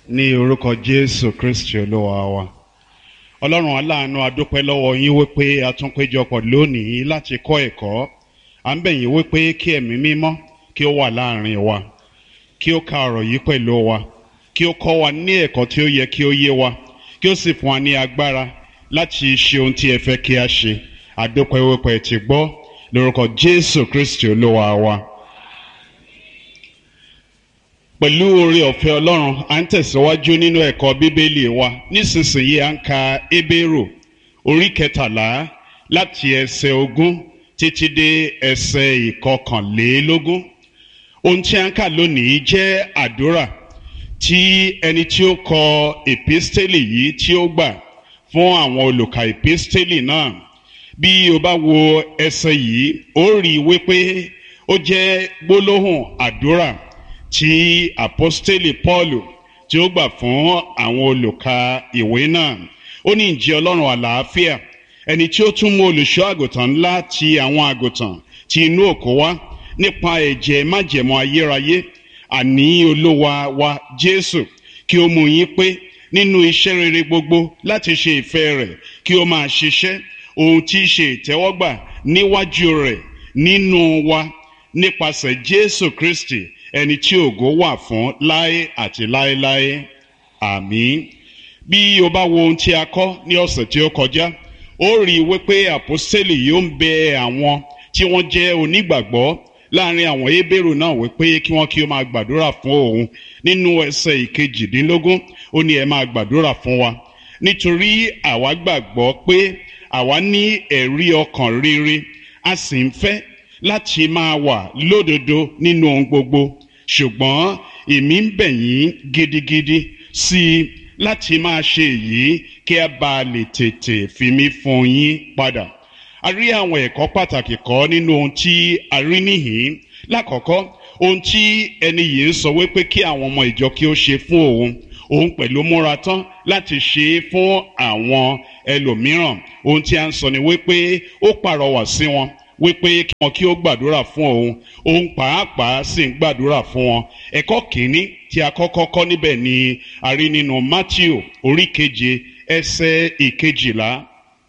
Ní orúkọ Jésù Kristi Olúwa wa. Ọlọ́run aláàánú, a dúpẹ́ lọ́wọ́ yín wípé a tún péjọpọ̀ lónìí láti kọ́ ẹ̀kọ́. À ń bẹ̀ yín wípé kí ẹ̀mí mímọ́ kí ó wà láàrin wa, kí ó ka ọ̀rọ̀ yìí pẹ̀lú wa, kí ó kọ́ wa ní ẹ̀kọ́ tí ó yẹ kí ó yé wa, kí ó sì fún wa ní agbára láti ṣe ohun tí ẹ fẹ́ kí a ṣe. A dúpẹ́ wípé ẹ ti gbọ́ lórúkọ Jésù Kristi Olúwa wa. Pẹ̀lú oore ọ̀fẹ́ Ọlọ́run, à ń tẹ̀síwájú nínú ẹ̀kọ́ Bíbélì wa. Nísinsìnyí à ń ka Hébérù orí 13 láti ẹsẹ̀ 20 títí dé ẹsẹ̀ 21. Ohun tí à ń kà lónìí jẹ́ àdúrà tí ẹni tí ó kọ èpístélì yìí tí ó gbà fún àwọn olùkà èpístélì náà. Bí o bá wo ẹsẹ̀ yìí, ó rí wípé ó jẹ́ gbólóhùn àdúrà tí apostoli Paulu tí ó gbà fún àwọn olùkà ìwé náà. Ó ní, ǹjẹ́ Ọlọ́run àlàáfíà, ẹni tí ó tún mú olùṣọ́ àgùntàn ńlá ti àwọn àgùntàn tí inú òkú wá nípa ẹ̀jẹ̀ májẹ̀mú ayérayé, àní Olúwa wa Jésù, kí ó mú yín pé nínú iṣẹ́ rere gbogbo láti ṣe ìfẹ́ rẹ̀, kí ó máa ṣiṣẹ́ ohun tí í ṣe ìtẹ́wọ́gbà níwájú rẹ̀ nínú wa nípasẹ̀ Jésù Kristi, ẹni tí ògo wà fún láé àti láéláé. Àmín. Bí o bá wo ohun tí a kọ́ ní ọ̀sẹ̀ tí ó kọjá, ó rí i wípé àpọ́sítélì yóò ń bẹ àwọn tí wọ́n jẹ́ onígbàgbọ́ láàrin àwọn Hébérù náà wípé kí wọ́n kí ó máa gbàdúrà fún òun. Nínú ẹsẹ̀ 22, ó ní ẹ máa gbàdúrà fún wa, nítorí àwa gbàgbọ́ pé àwa ní ẹ̀rí ọkàn rere, a sì ń fẹ́ láti máa wà lódodo nínú ohun gbogbo. Ṣùgbọ́n èmi ń bẹ̀ yín gidigidi sí i láti máa ṣe èyí kí a bá lè tètè fi mí fún yín padà. A rí àwọn ẹ̀kọ́ pàtàkì kọ́ nínú ohun tí a rí níhìn-ín. Lákọ̀ọ́kọ́, ohun tí ẹni yìí ń sọ wípé kí àwọn ọmọ ìjọ kí ó ṣe fún òun pẹ̀lú múra tán láti ṣe é fún àwọn ẹlòmíràn. Ohun tí a ń sọ ni wípé ó pàrọwà sí wọn wípé kí wọn kí ó gbàdúrà fún òun pàápàá sì ń gbàdúrà fún wọn. Ẹ̀kọ́ kìíní tí a kọ́kọ́ kọ́ níbẹ̀ ni a rí nínú Mátíù orí 7 ẹsẹ̀ 12.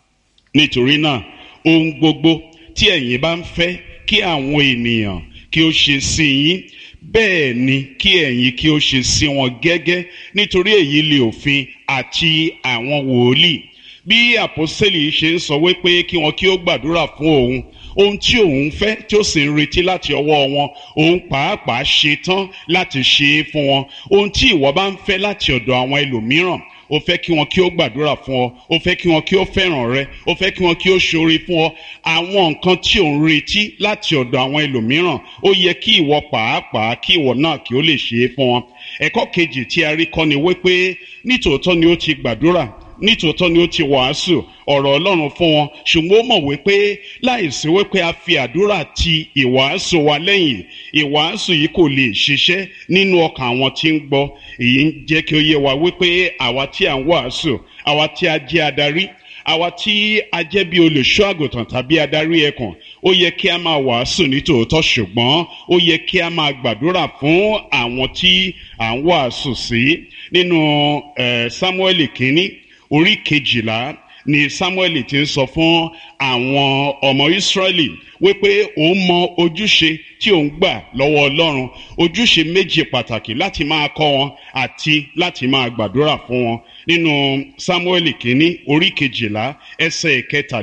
Nítorí náà, ohun gbogbo tí ẹ̀yin bá ń fẹ́ kí àwọn ènìyàn kí ó ṣe sí yín, bẹ́ẹ̀ ni kí ẹ̀yin kí ó ṣe sí wọn gẹ́gẹ́, nítorí èyí lé òfin àti àwọn wòlíì. Bí àpọ́sítélì ṣe ń sọ wípé kí wọn kí ó gbàdúrà fún ohun tí òun fẹ́ tí ó sì ń retí láti ọwọ́ wọn, òun pàápàá ṣe tán láti ṣe é fún wọn. Ohun tí ìwọ bá ń fẹ́ láti ọ̀dọ̀ àwọn ẹlòmíràn, ó fẹ́ kí wọn kí ó gbàdúrà fún ọ, ó fẹ́ kí wọn kí ó fẹ́ràn rẹ, ó fẹ́ kí wọn kí ó ṣoore fún ọ. Àwọn nǹkan tí ò ń retí láti ọ̀dọ̀ àwọn ẹlòmíràn, ó yẹ kí ìwọ pàápàá kí ìwọ náà kí ó lè ṣe é fún wọn. Ẹ̀kọ́ kejì tí a rí kọ́ ni wípé nítòótọ́ ni ó ti gbàdúrà, nítòótọ́ ni ó ti wàásù ọ̀rọ̀ Ọlọ́run fún wọn, ṣùgbọ́n ó mọ̀ wípé láìsí wípé a fi àdúrà ti ìwàásù wa lẹ́yìn, ìwàásù yìí kò lè ṣiṣẹ́ nínú ọkàn àwọn tí ń gbọ́. Èyí ń jẹ́ kí ó yé wa wípé àwa tí à ń wàásù, àwa tí a jẹ́ adarí, àwa tí a jẹ́ bí olùṣọ́ àgùntàn tàbí adarí ẹkùn, ó yẹ kí a máa wàásù nítòótọ́, ṣùgbọ́n ó yẹ kí a máa gbàdúrà fún àwọn tí à ń wàásù sí. Nínú Sámúẹ́lì kínní orí 12 ni Sámúẹ́lì ti ń sọ fún àwọn ọmọ Ísírẹ́lì wípé òun mọ ojúṣe tí òun gbà lọ́wọ́ Ọlọ́run, ojúṣe méjì pàtàkì láti máa kọ́ wọn àti láti máa gbàdúrà fún wọn. Nínú Sámúẹ́lì kínní orí 12 ẹsẹ̀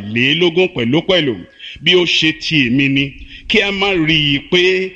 23 pẹ̀lúpẹ̀lú, bí ó ṣe ti èmi ni, kí a má rí i pé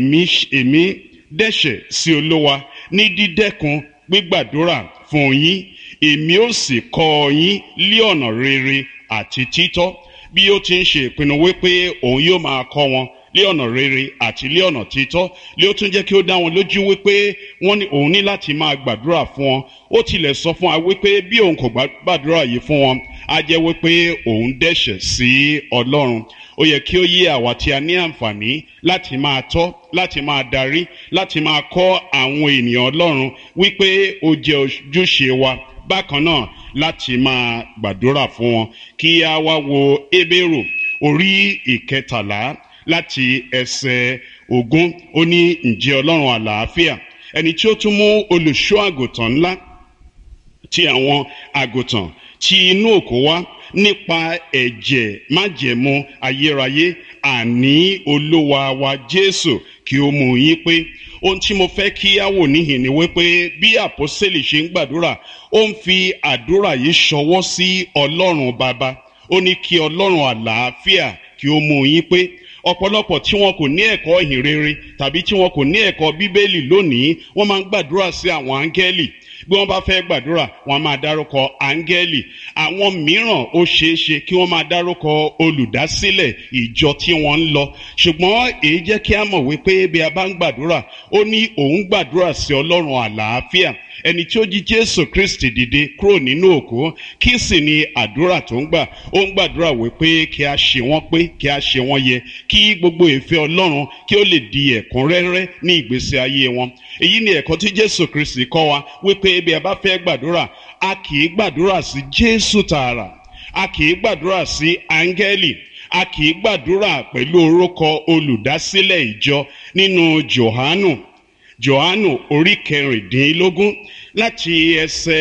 èmi dẹ́ṣẹ̀ sí Olúwa ní dídẹ́kun gbígbàdúrà fún yín, èmi ó sì kọ́ yín lí ọ̀nà rere àti títọ́. Bí ó ti ń ṣe ìpinnu wípé òun yóò máa kọ́ wọn lí ọ̀nà rere àti lí ọ̀nà títọ́, lé ó tún jẹ́ kí ó dá wọn lójú wípé òun ní láti máa gbàdúrà fún wọn. Ó tilẹ̀ sọ fún wa wípé bí òun kò gbàdúrà yìí fún wọn, á jẹ́ wípé òun dẹ́ṣẹ̀ sí Ọlọ́run. Ó yẹ kí ó yé àwa tí a ní àǹfààní láti máa tọ́, láti máa darí, láti máa kọ́ àwọn ènìyàn Ọlọ́run wípé ó jẹ́ ojúṣe wa bákan náà láti máa gbàdúrà fún wọn. Kí a wá wo Hébérù orí 13 láti ẹsẹ̀ 20. Ó ní, ǹjẹ́ Ọlọ́run àlàáfíà, ẹni tí ó tún mú olùṣọ́ àgùntàn ńlá ti àwọn àgùntàn tí inú òkú wá nípa ẹ̀jẹ̀ májẹ̀mú ayérayé, àní olúwa wa Jésù, kí ó mú yín pé. Ohun tí mo fẹ́ kí á wò níhìn ni wípé bí àpọ́sítélì ṣe ń gbàdúrà, ó ń fi àdúrà yìí ṣọwọ́ sí Ọlọ́run Baba. Ó ní kí Ọlọ́run àlàáfíà kí ó mú yín pé. Ọ̀pọ̀lọpọ̀ tí wọn kò ní ẹ̀kọ́ ìhìnrere tàbí tí wọn kò ní ẹ̀kọ́ bíbélì lónìí, wọ́n máa ń gbàdúrà sí àwọn áńgẹ́lì. Bí wọ́n bá fẹ́ gbàdúrà, wọ́n máa dárúkọ áńgẹ́lì. Àwọn mìíràn ó ṣeéṣe kí wọ́n máa dárúkọ olùdásílẹ̀ ìjọ tí wọ́n ń lọ. Ṣùgbọ́n èyí jẹ́ kí á mọ̀ wípé bí a bá ń gbàdúrà, ó ní òun gbàdúrà sí Ọlọ́run àlàáfíà, ẹni tí ó jí Jésù Kristi dìde kúrò nínú òkú. Kí sì ni àdúrà tó ń gbà? Ó ń gbàdúrà wípé kí a ṣe wọ́n pé, kí a ṣe wọ́n yẹ, kí gbogbo ìfẹ́ Ọlọ́run kí ó lè di ẹ̀kúnrẹ́rẹ́ ní ìgbésí ayé wọn. Èyí ni ẹ̀kọ́ tí Jésù Kristi kọ́ wa, wípé bí a bá fẹ́ gbàdúrà, a kì í gbàdúrà sí Jésù tààrà, a kì í gbàdúrà sí áńgẹ́lì, a kì í gbàdúrà pẹ̀lú orúkọ olùdásílẹ̀ ìjọ. Nínú Jòhánù orí 16 láti ẹsẹ̀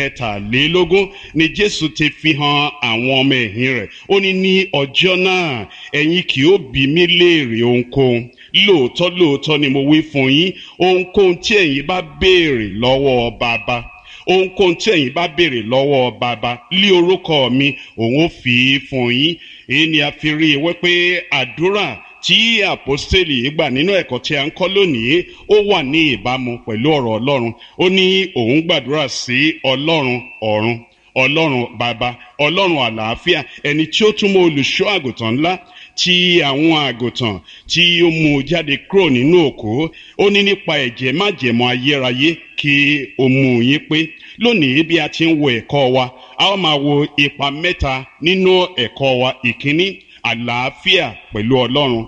13 ni Jésù ti fi hàn àwọn ọmọ ẹ̀yìn rẹ̀. Ó ní ọjọ́ náà ẹ̀yin kì ó bi mí léèrè ohunkóhun. Lóòótọ́ lóòótọ́ ni mo wí fún yín, ohunkóhun tí ẹ̀yin bá béèrè lọ́wọ́ Baba, ohunkóhun tí ẹ̀yin bá béèrè lọ́wọ́ Baba lí orúkọ mi, òun ó fi fún yín. Èyí ni a fi rí i wípé àdúrà tí àpọ́stélì gbà nínú ẹ̀kọ́ tí a ń kọ́ lónìí, ó wà ní ìbámu pẹ̀lú ọ̀rọ̀ Ọlọ́run. Ó ní òun gbàdúrà sí Ọlọ́run ọ̀run, Ọlọ́run Baba, Ọlọ́run àlàáfíà, ẹni tí ó tún mú olùṣọ́ àgùntàn ńlá tí àwọn àgùntàn tí ó mú jáde kúrò nínú òkú. Ó ní nípa ẹ̀jẹ̀ májẹ̀mú ayérayé kí ó mú yín pé. Lónìí bí a ti ń wo ẹ̀kọ́ wa, a ó máa wo ipa mẹ́ta nínú ẹ̀kọ́ wa. Ìkíní, àlàáfíà pẹ̀lú Ọlọ́run.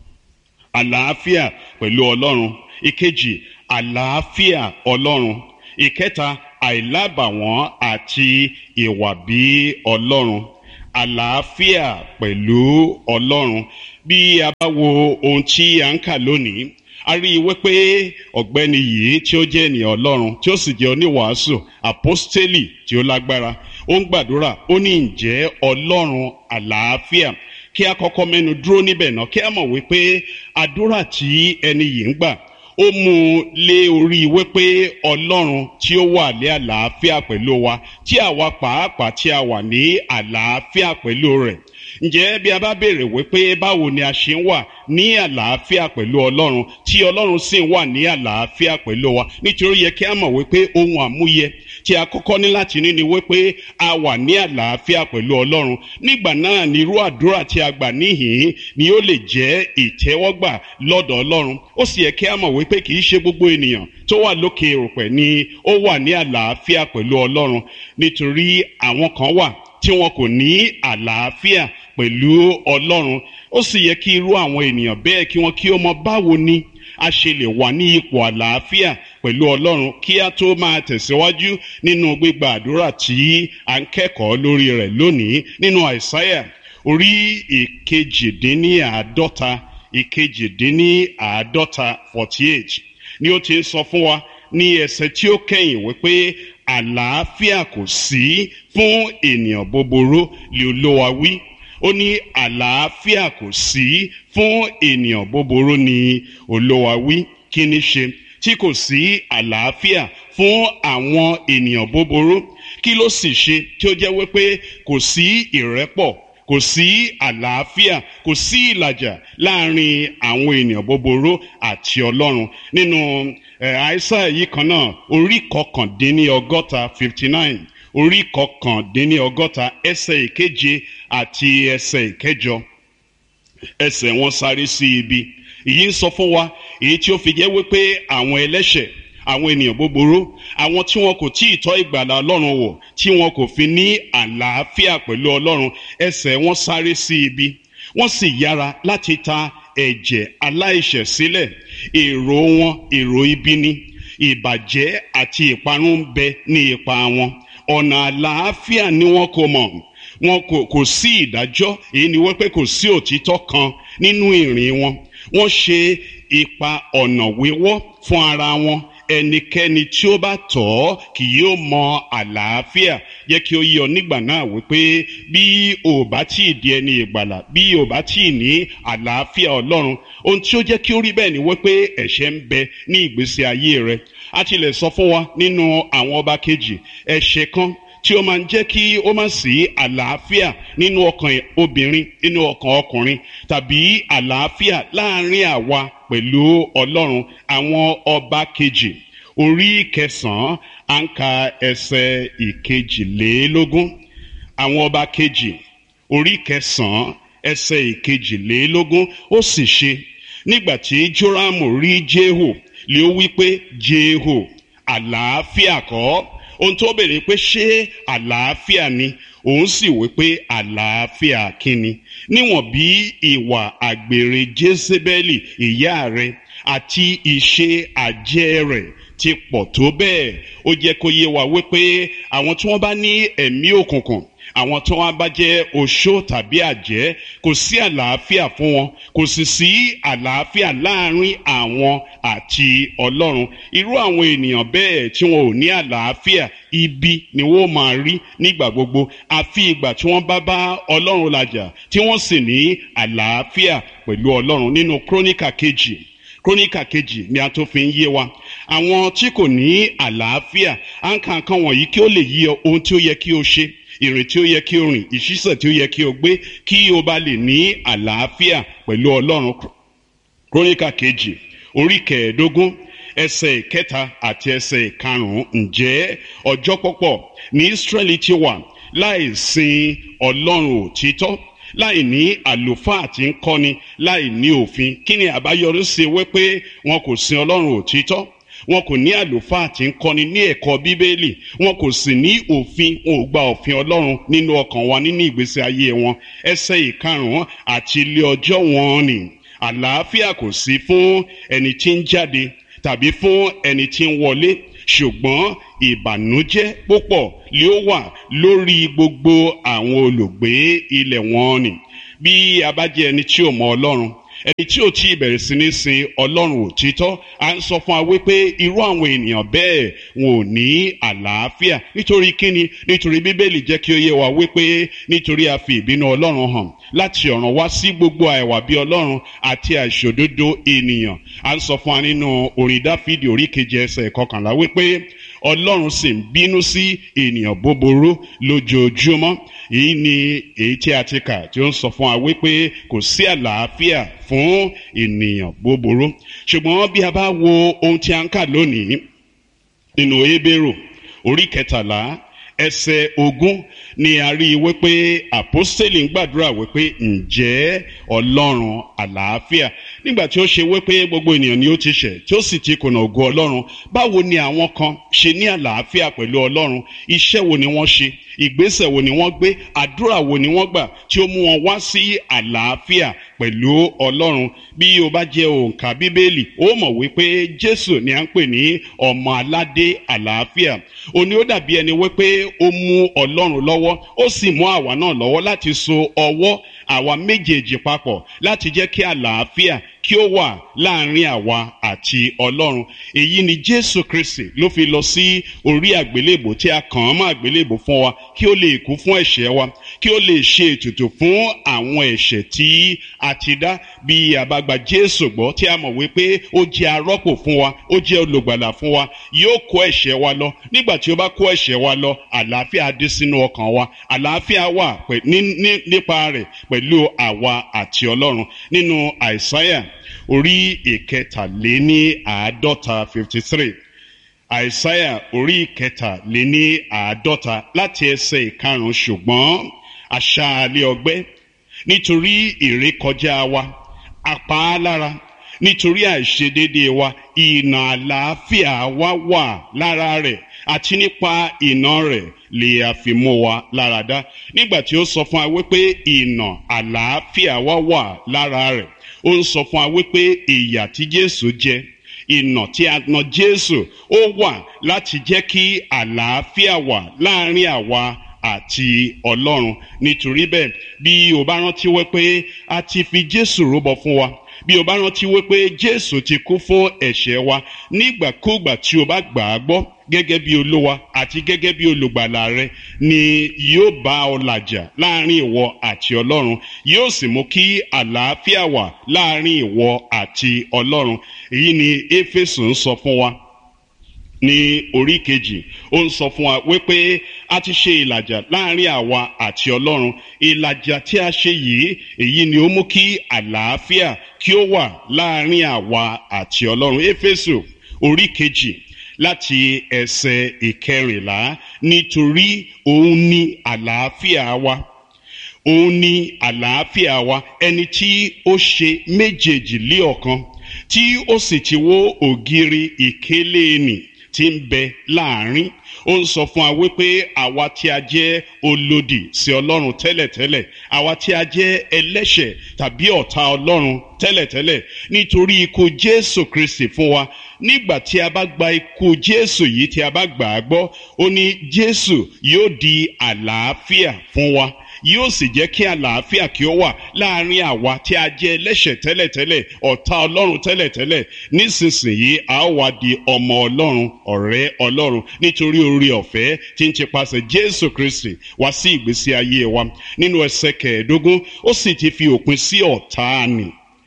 Àlàáfíà pẹ̀lú Ọlọ́run. Ìkejì, àlàáfíà Ọlọ́run. Ìkẹta, àìlábàwọ́n àti ìwà bí Ọlọ́run. Àlàáfíà pẹ̀lú Ọlọ́run. Bí a bá wo ohun tí a ń kà lónìí, a rí i wípé ọ̀gbẹ́ni yìí tí ó jẹ́ ènìyàn Ọlọ́run, tí ó sì jẹ́ oníwàásù, àpọ́stélì tí ó lágbára, ó ń gbàdúrà. Ó ní ǹjẹ́ Ọlọ́run àlàáfíà. Kí a kọ́kọ́ mẹ́nu dúró níbẹ̀ náà, kí a mọ̀ wípé àdúrà tí ẹni yìí ń gbà, ó mú un lé orí wípé Ọlọ́run tí ó wà ní àlàáfíà pẹ̀lú wa, tí àwa pàápàá tí a wà ní àlàáfíà pẹ̀lú rẹ̀. Ǹjẹ́ bí a bá béèrè wípé báwo ni a ṣe ń wà ní àlàáfíà pẹ̀lú Ọlọ́run, tí Ọlọ́run sì ń wà ní àlàáfíà pẹ̀lú wa? Nítorí yẹ kí a mọ̀ wípé ohun àmúyẹ tí a kọ́kọ́ ní láti ní ni wípé a wà ní àlàáfíà pẹ̀lú Ọlọ́run. Nígbà náà ni irú àdúrà tí a gbà níhìn ni ó lè jẹ́ ìtẹ́wọ́gbà lọ́dọ̀ Ọlọ́run. Ó sì yẹ kí a mọ̀ wípé kì í ṣe gbogbo ènìyàn tó wà lókè erùpẹ̀ ni ó wà ní àlàáfíà pẹ̀lú Ọlọ́run, nítorí àwọn kan wà tí wọn kò ní àlàáfíà pẹ̀lú Ọlọ́run. Ó sì yẹ kí irú àwọn ènìyàn bẹ́ẹ̀ kí wọ́n kí ó mọ báwo ni a ṣe lè wà ní ipò àlàáfíà pẹ̀lú Ọlọ́run kí a tó máa tẹ̀síwájú nínú gbígba àdúrà tí a ń kẹ́kọ̀ọ́ lórí rẹ̀ lónìí. Nínú Àìsáyà orí ìkejìdínláàádọ́ta 48 ni ó ti ń sọ fún wa ní ẹsẹ̀ tí ó kẹ́yìn wípé àlàáfíà kò sí fún ènìyàn búburú lé Olúwa wí. Ó ní àlàáfíà kò sí fún ènìyàn búburú ní Olúwa wí. Kí ni ṣe tí kò sí àlàáfíà fún àwọn ènìyàn búburú? Kí ló sì ṣe tí ó jẹ́ wípé kò sí ìrẹ́pọ̀, kò sí àlàáfíà, kò sí ìlàjà láàrin àwọn ènìyàn búburú àti Ọlọ́run? Nínú Àìsáyà yìí kan náà, orí 59, orí 59 ẹsẹ̀ 7 àti ẹsẹ̀ 8, ẹsẹ̀ wọn sáré sí ibi. Èyí ń sọ fún wa èyí tí ó fi jẹ́ wípé àwọn ẹlẹ́ṣẹ̀, àwọn ènìyàn búburú, àwọn tí wọn kò tí ì tọ́ ìgbàlà Ọlọ́run wò, tí wọn kò fi ní àlàáfíà pẹ̀lú Ọlọ́run, ẹsẹ̀ wọn sáré sí ibi, wọ́n sì yára láti ta ẹ̀jẹ̀ aláìṣẹ̀ sílẹ̀. Èrò wọn èrò ibi ni, ìbàjẹ́ àti ìparun ń bẹ ní ipa wọn. Ọ̀nà àlàáfíà ni wọn kò mọ̀, wọn kò sí ìdájọ́. Èyí ni wípé kò sí òtítọ́ kan nínú ìrìn wọn. Wọ́n ṣe ipa ọ̀nà wíwọ́ fún ara wọn, ẹnikẹ́ni tí ó bá tọ̀ ọ́ kì yóò mọ àlàáfíà. Jẹ́ kí ó yé ọ nígbà náà wípé bí o bá tí ì di ẹni ìgbàlà, bí o bá tí ì ní àlàáfíà Ọlọ́run, ohun tí ó jẹ́ kí ó rí bẹ́ẹ̀ ni wípé ẹ̀ṣẹ̀ ń bẹ ní ìgbésí ayé rẹ. A ti lè sọ fún wa nínú àwọn ọba kejì ẹ̀ṣẹ̀ kan tí ó máa ń jẹ́ kí ó má sí àlàáfíà nínú ọkàn obìnrin, nínú ọkàn ọkùnrin, tàbí àlàáfíà láàrin àwa pẹ̀lú Ọlọ́run. Àwọn ọba kejì orí 9 à ń ka ẹsẹ̀ 22. Àwọn ọba kejì orí 9 ẹsẹ̀ 22. Ó sì ṣe nígbà tí Jórámù rí Jéhù lé ó wí pé, Jéhù, àlàáfíà kọ́? Ohun tó béèrè pé ṣé àlàáfíà ni? Òun sì wí pé àlàáfíà kíni? Níwọ̀n bí ìwà àgbèrè Jézébẹ́lì ìyá rẹ̀ àti ìṣe àjẹ́ rẹ̀ ti pọ̀ tó bẹ́ẹ̀. Ó jẹ́ kó yé wa wípé àwọn tí wọ́n bá ní ẹ̀mí òkùnkùn, àwọn tí wọ́n bá jẹ́ oṣó tàbí àjẹ́, kò sí àlàáfíà fún wọn, kò sì sí àlàáfíà láàrin àwọn àti Ọlọ́run. Irú àwọn ènìyàn bẹ́ẹ̀ tí wọn ò ní àlàáfíà, ibi ni wọ́n máa rí nígbà gbogbo, àfi ìgbà tí wọ́n bá bá Ọlọ́run làjà tí wọ́n sì ní àlàáfíà pẹ̀lú Ọlọ́run. Nínú Króníkà kejì ni a tó fi ń yé wa àwọn tí kò ní àlàáfíà. À ń ka nǹkan wọ̀nyí kí ó lè yé ọ ohun tí ó yẹ kí o ṣe, ìrìn tí ó yẹ kí o rìn, ìṣísẹ̀ tí ó yẹ kí o gbé, kí o bá lè ní àlàáfíà pẹ̀lú Ọlọ́run. Króníkà kejì orí 15 ẹsẹ̀ 3 àti ẹsẹ̀ 5. Ǹjẹ́ ọjọ́ púpọ̀ ní Ísírẹ́lì ti wà láì sin Ọlọ́run òtítọ́, láì ní àlùfáà tí ń kọ́ni, láì ní òfin. Kí ni àbáyọrí sí wípé wọn kò sin Ọlọ́run òtítọ́? Wọn kò ní àlùfáà tí ń kọ́ni ní ẹ̀kọ́ Bíbélì, wọn kò sì ní òfin, wọn ò gba òfin Ọlọ́run nínú ọkàn wa, nínú ìgbésí ayé wọn. Ẹsẹ̀ 5 àti ilé ọjọ́ wọn ni àlàáfíà kò sí fún ẹni tí ń jáde tàbí fún ẹni tí ń wọlé, ṣùgbọ́n ìbànújẹ́ púpọ̀ ni ó wà lórí gbogbo àwọn olùgbé ilẹ̀ wọn ni. Bí a bá jẹ́ ẹni tí ò mọ Ọlọ́run, ẹni tí ò tí ì bẹ̀rẹ̀ sí ní sin Ọlọ́run òtítọ́, à ń sọ fún wa wípé irú àwọn ènìyàn bẹ́ẹ̀ wọn ò ní àlàáfíà. Nítorí kíni? Nítorí Bíbélì jẹ́ kí ó yé wa wípé nítorí a fi ìbínú Ọlọ́run hàn láti ọ̀run wá sí gbogbo àìwà bí Ọlọ́run àti àìṣòdodo ènìyàn. À ń sọ fún wa nínú orin Dáfídì orí 7 ẹsẹ̀ 11 wípé Ọlọ́run sì ń bínú sí ènìyàn búburú lójoojúmọ́. Èyí ni èyí tí a ti kà tí ó ń sọ fún wa wípé kò sí àlàáfíà fún ènìyàn búburú. Ṣùgbọ́n bí a bá wo ohun tí a ń kà lónìí nínú Hébérù orí 13 ẹsẹ̀ 20 ni a rí wípé àpọ́stélì ń gbàdúrà wípé ǹjẹ́ Ọlọ́run àlàáfíà? Nígbà tí ó ṣe wípé gbogbo ènìyàn ni ó ti ṣẹ̀ tí ó sì ti kùnà ògo Ọlọ́run, báwo ni àwọn kan ṣe ní àlàáfíà pẹ̀lú Ọlọ́run? Iṣẹ́ wo ni wọ́n ṣe? Ìgbésẹ̀ wo ni wọ́n gbé? Àdúrà wo ni wọ́n gbà tí ó mú wọn wá sí àlàáfíà pẹ̀lú Ọlọ́run? Bí o bá jẹ́ òǹkà Bíbélì, ó mọ̀ wípé Jésù ni à ń pè ní ọmọ aládé àlàáfíà. Ó ní ó dàbí ẹni wípé ó mú Ọlọ́run lọ́wọ́, ó sì mú àwa náà lọ́wọ́ láti so ọwọ́ àwa méjèèjì papọ̀ láti jẹ́ kí àlàáfíà kí ó wà láàrin àwa àti Ọlọ́run. Èyí ni Jésù Kristi ló fi lọ sí orí àgbélébò tí a kàn án mọ́ àgbélébò fún wa, kí ó lè kú fún ẹ̀ṣẹ̀ wa, kí ó lè ṣe ètùtù fún àwọn ẹ̀ṣẹ̀ tí a ti dá. Bí a bá gba Jésù gbọ́ tí a mọ̀ wípé ó jẹ́ arọ́pò fún wa, ó jẹ́ olùgbàlà fún wa, yóò kó ẹ̀ṣẹ̀ wa lọ. Nígbà tí ó bá kó ẹ̀ṣẹ̀ wa lọ, àlàáfíà dé sínú ọkàn wa, àlàáfíà wà nípa rẹ̀ pẹ̀lú àwa àti Ọlọ́run. Nínú Àìsáyà orí 53 53, Àìsáyà orí 53 láti ẹsẹ̀ 5. Ṣùgbọ́n aṣáálẹ̀ ọgbẹ́ nítorí ìrékọjá wa, apá á lára nítorí àìṣedéédéé wa, ìnà àlàáfíà wa wà lára rẹ̀, àti nípa ìnà rẹ̀ lè a fi mú wa lára dá. Nígbà tí ó sọ fún wa wípé ìnà àlàáfíà wa wà lára rẹ̀, ó ń sọ fún wa wípé ìyà tí Jésù jẹ, ìnà tí a nà Jésù, ó wà láti jẹ́ kí àlàáfíà wà láàrin àwa àti Ọlọ́run. Nítorí bẹ́ẹ̀, bí o bá rántí wípé a ti fi Jésù rúbọ fún wa, bí o bá rántí wípé Jésù ti kú fún ẹ̀ṣẹ̀ wa nígbàkúgbà tí o bá gbà á gbọ́ gẹ́gẹ́ bí Olúwa àti gẹ́gẹ́ bí olùgbàlà rẹ, ni yóò bá ọ làjà láàrin ìwọ àti Ọlọ́run, yóò sì mú kí àlàáfíà wà láàrin ìwọ àti Ọlọ́run. Èyí ni Éfésù ń sọ fún wa ní orí kejì. Ó ń sọ fún wa wípé a ti ṣe ìlàjà láàrin àwa àti Ọlọ́run. Ìlàjà tí a ṣe yìí, èyí ni ó mú kí àlàáfíà kí ó wà láàrin àwa àti Ọlọ́run. Éfésù orí kejì láti ẹsẹ̀ ìkẹrìnlá, nítorí òun ni àlàáfíà wa. Òun ni àlàáfíà wa, ẹni tí ó ṣe méjèèjì lé ọ̀kan, tí ó sì ti wó ògiri ìkélé nì tí ń bẹ láàrin. Ó ń sọ fún wa wípé àwa tí a jẹ́ olòdì sí Ọlọ́run tẹ́lẹ̀tẹ́lẹ̀, àwa tí a jẹ́ ẹlẹ́ṣẹ̀ tàbí ọ̀tá Ọlọ́run tẹ́lẹ̀tẹ́lẹ̀, nítorí ikú Jésù Kristi fún wa, nígbà tí a bá gba ikú Jésù yìí, tí a bá gbà á gbọ́, ó ní Jésù yóò di àlàáfíà fún wa, yóò sì jẹ́ kí àlàáfíà kí ó wà láàrin àwa tí a jẹ́ ẹlẹ́ṣẹ̀ tẹ́lẹ̀tẹ́lẹ̀, ọ̀tá Ọlọ́run tẹ́lẹ̀tẹ́lẹ̀. Nísinsìnyí a ó wá di ọmọ Ọlọ́run, ọ̀rẹ́ Ọlọ́run, nítorí oore ọ̀fẹ́ tí ń tipasẹ̀ Jésù Kristi wá sí ìgbésí ayé wa. Nínú ẹsẹ̀ 15, ó sì ti fi òpin sí ọ̀tá nì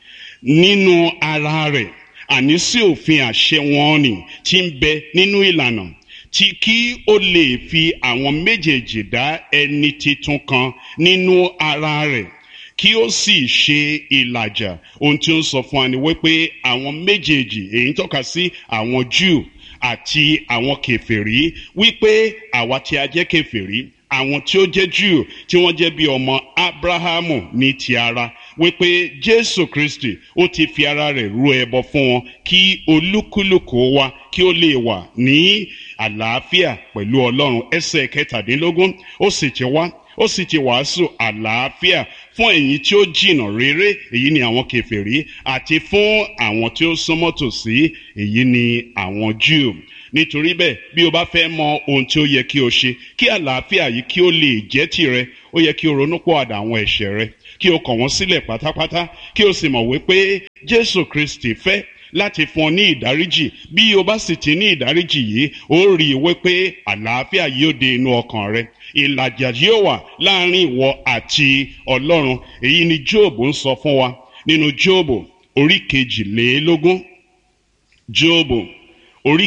nínú ara rẹ̀, àní sí òfin àṣẹ wọn nì tí ń bẹ nínú ìlànà, tí kí ó lè fi àwọn méjèèjì dá ẹni titun kan nínú ara rẹ̀, kí ó sì ṣe ìlàjà. Ohun tí ó ń sọ fún wa ni wípé àwọn méjèèjì, èyí ń tọ́ka sí àwọn Júù àti àwọn kèfèrí, wípé àwa tí a jẹ́ kèfèrí, àwọn tí ó jẹ́ Júù tí wọ́n jẹ́ bí ọmọ Ábúráhámù ní ti ara, wípé Jésù Kristi ó ti fi ara rẹ̀ rú ẹbọ fún wọn, kí olúkúlùkù wa kí ó lè wà ní àlàáfíà pẹ̀lú Ọlọ́run. Ẹsẹ̀ 17, ó sì ti wá, ó sì ti wàásù àlàáfíà fún ẹ̀yin tí ó jìnnà réré, èyí ni àwọn kèfèrí, àti fún àwọn tí ó súnmọ́ tòsí, èyí ni àwọn Júù. Nítorí bẹ́ẹ̀, bí o bá fẹ́ mọ ohun tí ó yẹ kí o ṣe kí àlàáfíà yìí kí ó lè jẹ́ tìrẹ, ó yẹ kí o ronúpìwàdà àwọn ẹ̀ṣẹ̀ rẹ, kí o kọ̀ wọ́n sílẹ̀ pátápátá, kí o sì mọ̀ wípé Jésù Kristi fẹ́ láti fún ọ ní ìdáríjì. Bí o bá sì ti ní ìdáríjì yìí, ó rí i wípé àlàáfíà yóò dé inú ọkàn rẹ, ìlàjà yóò wà láàrin ìwọ àti Ọlọ́run. Èyí ni Jóòbù ń sọ fún wa nínú Jóòbù orí 22. Jóòbù orí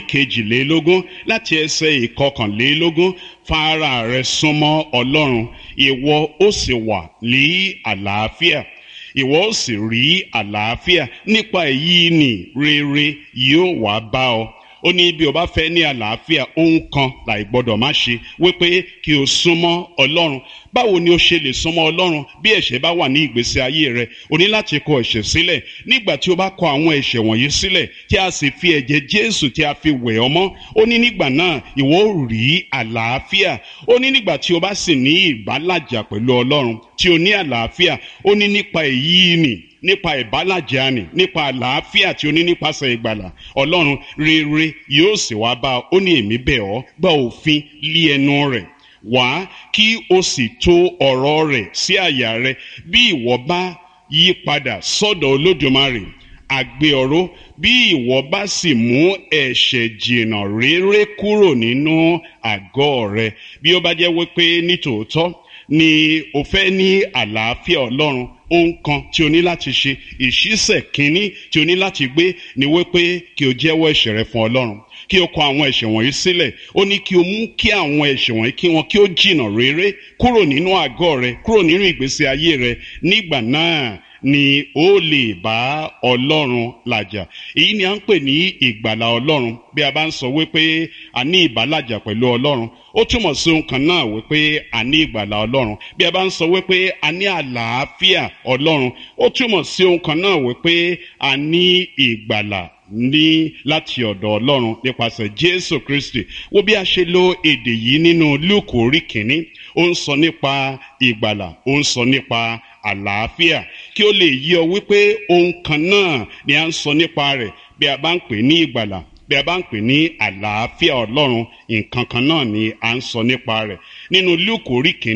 22 láti ẹsẹ̀ 21, fara rẹ súnmọ́ Ọlọ́run, ìwọ ó sì wà ní àlàáfíà, ìwọ ó sì rí àlàáfíà, nípa èyí ni rere yóò wá bá ọ. Ó ní bí o bá fẹ́ ní àlàáfíà, ohun kan láì gbọ́dọ̀ má ṣe, wípé kí o súnmọ́ Ọlọ́run. Báwo ni o ṣe lè súnmọ́ Ọlọ́run bí ẹ̀ṣẹ̀ bá wà ní ìgbésí ayé rẹ? O ní láti kọ ẹ̀ṣẹ̀ sílẹ̀. Nígbà tí o bá kọ àwọn ẹ̀ṣẹ̀ wọ̀nyí sílẹ̀, tí a sì fi ẹ̀jẹ̀ Jésù tí a fi wẹ̀ ọ́ mọ́, ó ní nígbà náà ìwọ ó rí àlàáfíà. Ó ní nígbà tí o bá sì ní ìbálàjà pẹ̀lú Ọlọ́run, tí o ní àlàáfíà, ó ní nípa èyí ni, nípa ìbálàjà ni, nípa àlàáfíà tí o ní nípasẹ̀ ìgbàlà Ọlọ́run, rere yóò sì wá bá ọ. Ó ní èmi bẹ̀ ọ́, gba òfin lé ẹnu rẹ̀ wá, kí o sì tò ọ̀rọ̀ rẹ̀ sí àyà rẹ. Bí ìwọ bá yí padà sọ́dọ̀ Olódùmarè, àgbé ọ̀rọ̀, bí ìwọ bá sì mú ẹ̀ṣẹ̀ jìnnà réré kúrò nínú àgọ́ rẹ. Bí ó bá jẹ́ wípé nítòótọ́ ni o fẹ́ ní àlàáfíà Ọlọ́run, ohun kan tí o ní láti ṣe, ìṣísẹ̀ kínní tí o ní láti gbé, ni wípé kí o jẹ́wọ́ ẹ̀ṣẹ̀ rẹ fún Ọlọ́run, kí o kọ àwọn ẹ̀ṣẹ̀ wọ̀nyí sílẹ̀. Ó ní kí o mú kí àwọn ẹ̀ṣẹ̀ wọ̀nyí kí ó jìnnà réré kúrò nínú àgọ́ rẹ, kúrò nínú ìgbésí ayé rẹ. Nígbà náà ni ó lè bá Ọlọ́run làjà. Èyí ni à ń pè ní ìgbàlà Ọlọ́run. Bí a bá ń sọ wípé a ní ìbálàjà pẹ̀lú Ọlọ́run, ó túmọ̀ sí ohun kan náà wípé a ní ìgbàlà Ọlọ́run. Bí a bá ń sọ wípé a ní àlàáfíà Ọlọ́run, ó túmọ̀ sí ohun kan náà wípé a ní ìgbàlà ní láti ọ̀dọ̀ Ọlọ́run nípasẹ̀ Jésù Kristi. Wo bí a ṣe lo èdè yìí nínú Lúùkù orí 1. Ó ń sọ nípa ìgbàlà, ó ń sọ nípa àlàáfíà, kí ó lè yé ọ wípé ohun kan náà ni a ń sọ nípa rẹ̀. Bí a bá ń pè ní ìgbàlà, bí a bá ń pè ní àlàáfíà Ọlọ́run, nǹkan kan náà ni a ń sọ nípa rẹ̀. Nínú Lúùkù orí 1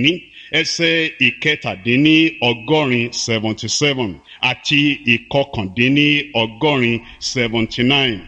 ẹsẹ̀ ìkẹtàdínní 77 àti ìkọkàndínní 79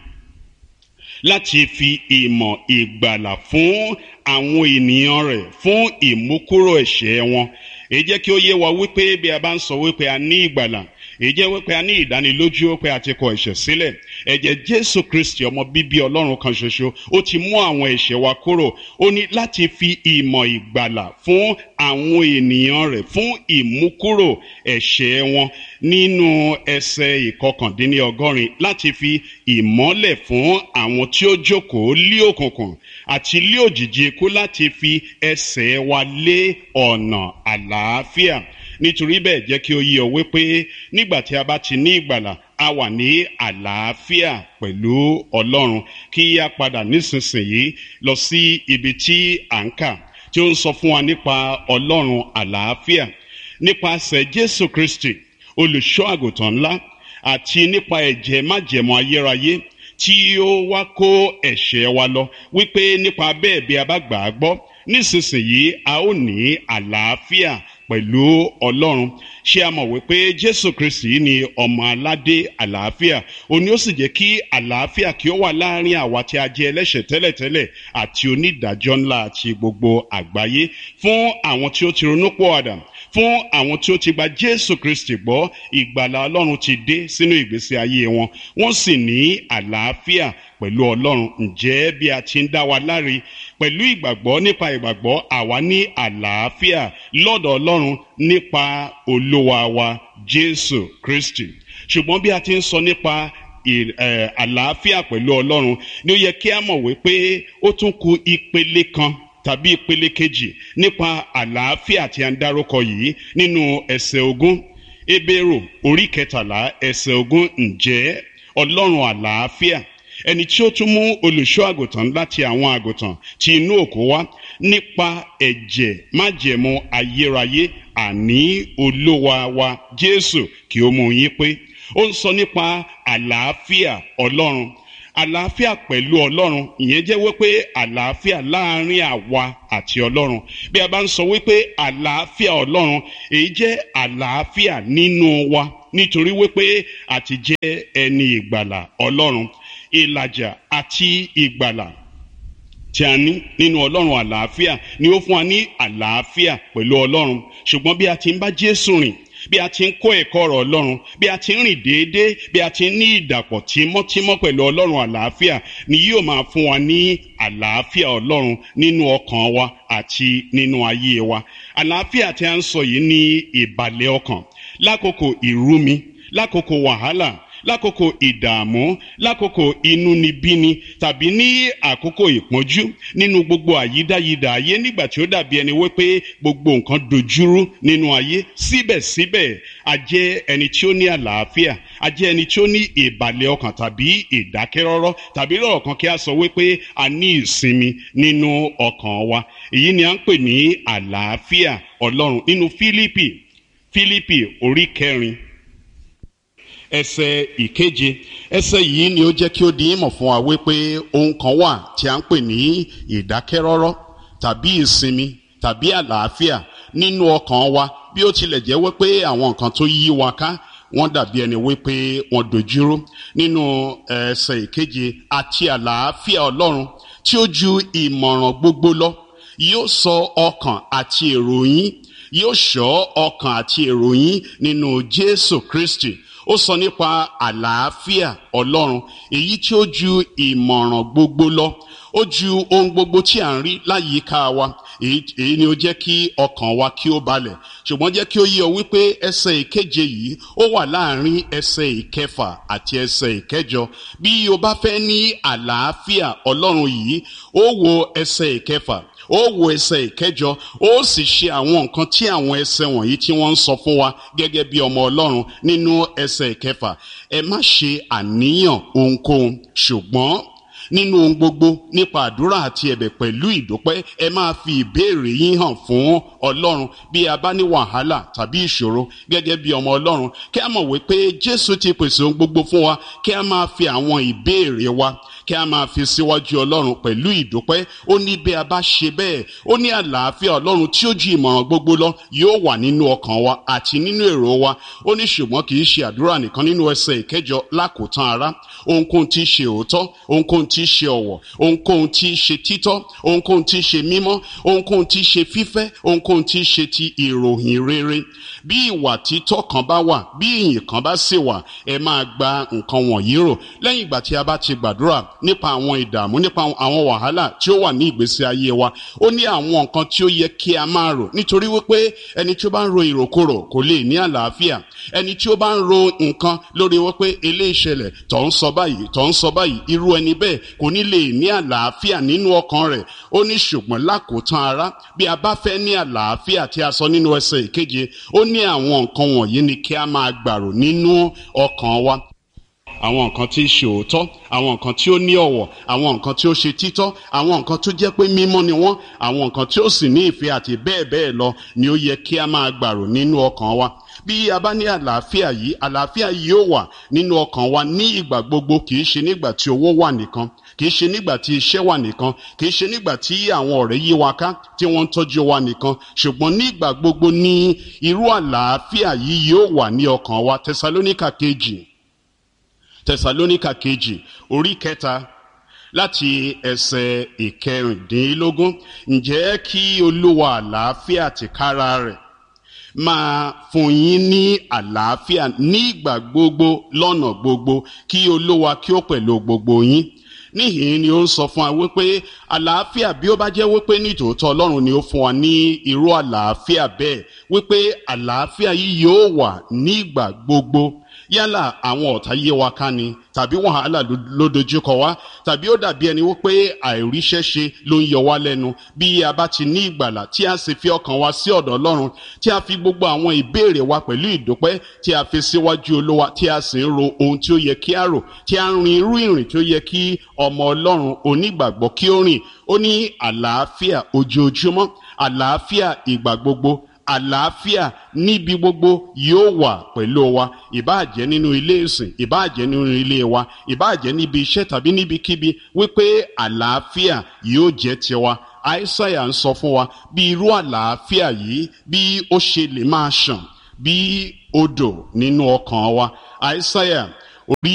láti fi ìmọ̀ ìgbàlà fún àwọn ènìyàn rẹ̀ fún ìmúkúrò ẹ̀ṣẹ̀ wọn. Èyí jẹ́ kí ó yé wa wípé bí a bá ń sọ wípé a ní ìgbàlà, èyí jẹ́ wípé a ní ìdánilójú pé a ti kọ ẹ̀ṣẹ̀ sílẹ̀. Ẹ̀jẹ̀ Jésù Kristi ọmọ bíbí Ọlọ́run kan ṣoṣo, ó ti mú àwọn ẹ̀ṣẹ̀ wa kúrò. Ó ní láti fi ìmọ̀ ìgbàlà fún àwọn ènìyàn rẹ̀ fún ìmúkúrò ẹ̀ṣẹ̀ wọn. Nínú ẹsẹ̀ ìkọkàndínní 80 láti fi ìmọ́lẹ̀ fún àwọn tí ó jókòó lí òkùnkùn àti lí òjìji ikú, láti fi ẹsẹ̀ wa lé ọ̀nà àlàáfíà. Nítorí bẹ́ẹ̀ jẹ́ kí ó yé ọ wípé nígbà tí a bá ti ní ìgbàlà, a wà ní àlàáfíà pẹ̀lú Ọlọ́run. Kí a padà nísinsìnyí lọ sí ibi tí à ń kà, tí ó ń sọ fún wa nípa Ọlọ́run àlàáfíà nípasẹ̀ Jésù Kristi olùṣọ́ àgùntàn ńlá, àti nípa ẹ̀jẹ̀ májẹ̀mú ayérayé tí ó wá kó ẹ̀ṣẹ̀ wa lọ, wípé nípa bẹ́ẹ̀ bí a bá gbà á gbọ́, nísinsìnyí a ó ní àlàáfíà pẹ̀lú Ọlọ́run. Ṣé a mọ̀ wípé Jésù Kristi ni ọmọ aládé àlàáfíà? Ó ní ó sì jẹ́ kí àlàáfíà kí ó wà láàrin àwa tí a jẹ́ ẹlẹ́ṣẹ̀ tẹ́lẹ̀tẹ́lẹ̀ àti onídàájọ́ ńlá àti gbogbo àgbáyé, fún àwọn tí ó ti ronúpìwàdà, fún àwọn tí ó ti gba Jésù Kristi gbọ́. Ìgbàlà Ọlọ́run ti dé sínú ìgbésí ayé wọn, wọ́n sì ní àlàáfíà pẹ̀lú Ọlọ́run. Ǹjẹ́ bí a ti ń dá wa láre pẹ̀lú ìgbàgbọ́, nípa ìgbàgbọ́ àwa ní àlàáfíà lọ́dọ̀ Ọlọ́run nípa Olúwa wa Jésù Kristi. Ṣùgbọ́n bí a ti ń sọ nípa àlàáfíà pẹ̀lú Ọlọ́run, ni ó yẹ kí a mọ̀ wípé ó tún kù ìpele kan tàbí ìpele kejì nípa àlàáfíà tí a ń dárúkọ yìí nínú ẹsẹ̀ 20. Hébérù orí 13 ẹsẹ̀ 20. Ǹjẹ́ Ọlọ́run àlàáfíà, ẹni tí ó tún mú olùṣọ́ àgùntàn láti àwọn àgùntàn tí inú òkú wá, nípa ẹ̀jẹ̀ májẹ̀mú ayérayé, àní Olúwa wa Jésù, kí ó mú yín pé. Ó ń sọ nípa àlàáfíà Ọlọ́run, àlàáfíà pẹ̀lú Ọlọ́run. Ìyẹn jẹ́ wípé àlàáfíà láàrin àwa àti Ọlọ́run. Bí a bá ń sọ wípé àlàáfíà Ọlọ́run, èyí jẹ́ àlàáfíà nínú wa, nítorí wípé a ti jẹ́ ẹni ìgbàlà Ọlọ́run. Ìlàjà àti ìgbàlà tí a ní nínú Ọlọ́run àlàáfíà ni ó fún wa ní àlàáfíà pẹ̀lú Ọlọ́run. Ṣùgbọ́n bí a ti ń bá Jésù rìn, bí a ti ń kọ́ ẹ̀kọ́ ọ̀rọ̀ Ọlọ́run, bí a ti ń rìn déédéé, bí a ti ń ní ìdàpọ̀ tímọ́tímọ́ pẹ̀lú Ọlọ́run àlàáfíà, ni yóò máa fún wa ní àlàáfíà Ọlọ́run nínú ọkàn wa àti nínú ayé wa. Àlàáfíà tí a ń sọ yìí ní ìbàlẹ̀ ọkàn lákòókò ìrúmi, lákòókò wàhálà, lákòókò ìdààmú, lákòókò inúnibíni, tàbí ní àkókò ìpọ́njú, nínú gbogbo àyídáyidà ayé, nígbà tí ó dàbí ẹni wípé gbogbo nǹkan dojúrú nínú ayé. Síbẹ̀síbẹ̀ a jẹ́ ẹni tí ó ní àlàáfíà, a jẹ́ ẹni tí ó ní ìbàlẹ̀ ọkàn tàbí ìdákẹ́rọ́rọ́, tàbí lọ́rọ̀ kan kí a sọ wípé a ní ìsinmi nínú ọkàn wa. Èyí ni a ń pè ní àlàáfíà Ọlọ́run. Nínú Fílípì orí 4 ẹsẹ̀ 7. Ẹsẹ̀ yìí ni ó jẹ́ kí ó di ìmọ̀ fún wa wípé ohun kan wà tí a ń pè ní ìdákẹ́rọ́rọ́ tàbí ìsinmi tàbí àlàáfíà nínú ọkàn wa, bí ó tilẹ̀ jẹ́ wípé àwọn nǹkan tó yí wa ká wọ́n dàbí ẹni wípé wọ́n dojúrú. Nínú ẹsẹ̀ 7, àti àlàáfíà Ọlọ́run tí ó ju ìmọ̀ràn gbogbo lọ yóò sọ ọkàn àti èrò yín, yóò ṣọ́ ọkàn àti èrò yín nínú Jésù Kristi. Ó sọ nípa àlàáfíà Ọlọ́run, èyí tí ó ju ìmọ̀ràn gbogbo lọ, ó ju ohun gbogbo tí à ń rí láyìíká wa. Èyí ni ó jẹ́ kí ọkàn wa kí ó balẹ̀. Ṣùgbọ́n jẹ́ kí ó yé ọ wípé ẹsẹ̀ 7 yìí ó wà láàrin ẹsẹ̀ 6 àti ẹsẹ̀ 8. Bí o bá fẹ́ ní àlàáfíà Ọlọ́run yìí, ó wo ẹsẹ̀ 6, ó wo ẹsẹ̀ 8, ó sì ṣe àwọn nǹkan tí àwọn ẹsẹ̀ wọ̀nyí tí wọ́n ń sọ fún wa gẹ́gẹ́ bí ọmọ Ọlọ́run nínú ẹsẹ̀ 6. Ẹ má ṣe àníyàn ohunkóhun, ṣùgbọ́n nínú ohun gbogbo nípa àdúrà àti ẹ̀bẹ̀ pẹ̀lú ìdúpẹ́, ẹ máa fi ìbéèrè yín hàn fún Ọlọ́run. Bí a bá ní wàhálà tàbí ìṣòro gẹ́gẹ́ bí ọmọ Ọlọ́run, kí a mọ̀ wípé Jésù ti pèsè ohun gbogbo fún wa, kí a máa fi àwọn ìbéèrè wa kí a máa fi síwájú ọlọ́run pẹ̀lú ìdúpẹ́. Ó ní bí a bá ṣe bẹ́ẹ̀, ó ní àlàáfíà ọlọ́run tí ó ju ìmọ̀ràn gbogbo lọ yóò wà nínú ọkàn wa àti nínú èrò wa. Ó ní ṣùgbọ́n kì í ṣe àdúrà nìkan. Nínú ẹsẹ̀ ìkẹjọ lákòótán ará, ohunkóhun tí í ṣe òótọ́, ohunkóhun tí í ṣe ọ̀wọ̀, ohunkóhun tí í ṣe títọ́, ohunkóhun tí í ṣe mímọ́, ohunkóhun tí í ṣe fífẹ́, ohunkóhun tí í ṣe ti ìròyìn rere, bí ìwà títọ́ kan bá wà, bí ìyìn kan bá sì wà, ẹ máa gba nǹkan wọ̀nyí rò. Lẹ́yìn ìgbà tí a bá ti gbàdúrà nípa àwọn ìdààmú, nípa àwọn wàhálà tí ó wà ní ìgbésí ayé wa, ó ní àwọn nǹkan tí ó yẹ kí a máa rò, nítorí wípé ẹni tí ó bá ń ro ìròkúrò kò lè ní àlàáfíà. Ẹni tí ó bá ń ro nǹkan lórí wípé eléyìí ṣẹlẹ̀, tó ń sọ báyìí, tó ń sọ báyìí, irú ẹni bẹ́ẹ̀ kò ní lè ní àlàáfíà nínú ọkàn rẹ̀. Ó ní ṣùgbọ́n lákòótán ará, bí a bá fẹ́ ní àlàáfíà tí a sọ nínú ẹsẹ̀ ìkeje, ó ní àwọn nǹkan wọ̀nyí ni kí a máa gbàrò nínú ọkàn wa. Àwọn nǹkan tí í ṣe òótọ́, àwọn nǹkan tí ó ní ọ̀wọ̀, àwọn nǹkan tí ó ṣe títọ́, àwọn nǹkan tó jẹ́ pé mímọ́ ni wọ́n, àwọn nǹkan tí ó sì ní ìfẹ́ àti bẹ́ẹ̀ bẹ́ẹ̀ lọ ni ó yẹ kí a máa gbàrò nínú ọkàn wa. Bí a bá ní àlàáfíà yìí yóò wà nínú ọkàn wa ní ìgbà gbogbo. Kì í ṣe nígbà tí owó wà nìkan, kì í ṣe nígbà tí iṣẹ́ wà nìkan, kì í ṣe nígbà tí àwọn ọ̀rẹ́ yí wa ká tí wọ́n ń tọ́jú wa nìkan, ṣùgbọ́n nígbà gbogbo ní irú àlàáfíà yìí yóò wà ní ọkàn wa. Tẹsalóníkà kejì orí 3 láti ẹsẹ̀ 16. Ǹjẹ́ kí Olúwa àlàáfíà tìkára rẹ̀ máa fún yín ní àlàáfíà nígbà gbogbo lọ́nà gbogbo, kí Olúwa kí ó pẹ̀lú gbogbo yín. Níhìn ni ó ń sọ fún wa wípé àlàáfíà, bí ó bá jẹ́ wípé nítòótọ́ Ọlọ́run ni ó fún wa ní irú àlàáfíà bẹ́ẹ̀, wípé àlàáfíà yìí yóò wà nígbà gbogbo. Yálà àwọn ọ̀tá yé wa ká ni, tàbí wàhálà ló dojúkọ wá, tàbí ó dàbí ẹni wípé àìríṣẹ́ ṣe ló ń yọ wá lẹ́nu. Bí a bá ti ní ìgbàlà tí a sì fi ọkàn wa sí ọ̀dọ̀ Ọlọ́run, tí a fi gbogbo àwọn ìbéèrè wa pẹ̀lú ìdúpẹ́ tí a fi síwájú Olúwa, tí a sì ń ro ohun tí ó yẹ kí a rò, tí a ń rin irú ìrìn tí ó yẹ kí ọmọ Ọlọ́run onígbàgbọ́ kí ó rìn. Ó ní àlàáfíà ojoojúmọ́, àlàáfíà ìgbà gbogbo, àlàáfíà níbi gbogbo yóò wà pẹ̀lú wa. Ìbáà jẹ́ nínú ilé ìsìn, ìbáà jẹ́ nínú ilé wa, ìbáà jẹ́ níbi iṣẹ́ tàbí níbikíbi, wípé àlàáfíà yóò jẹ́ tiwa. Àìsáyà ń sọ fún wa bí irú àlàáfíà yìí bí ó ṣe lè máa ṣàn bí odò nínú ọkàn wa. Àìsáyà orí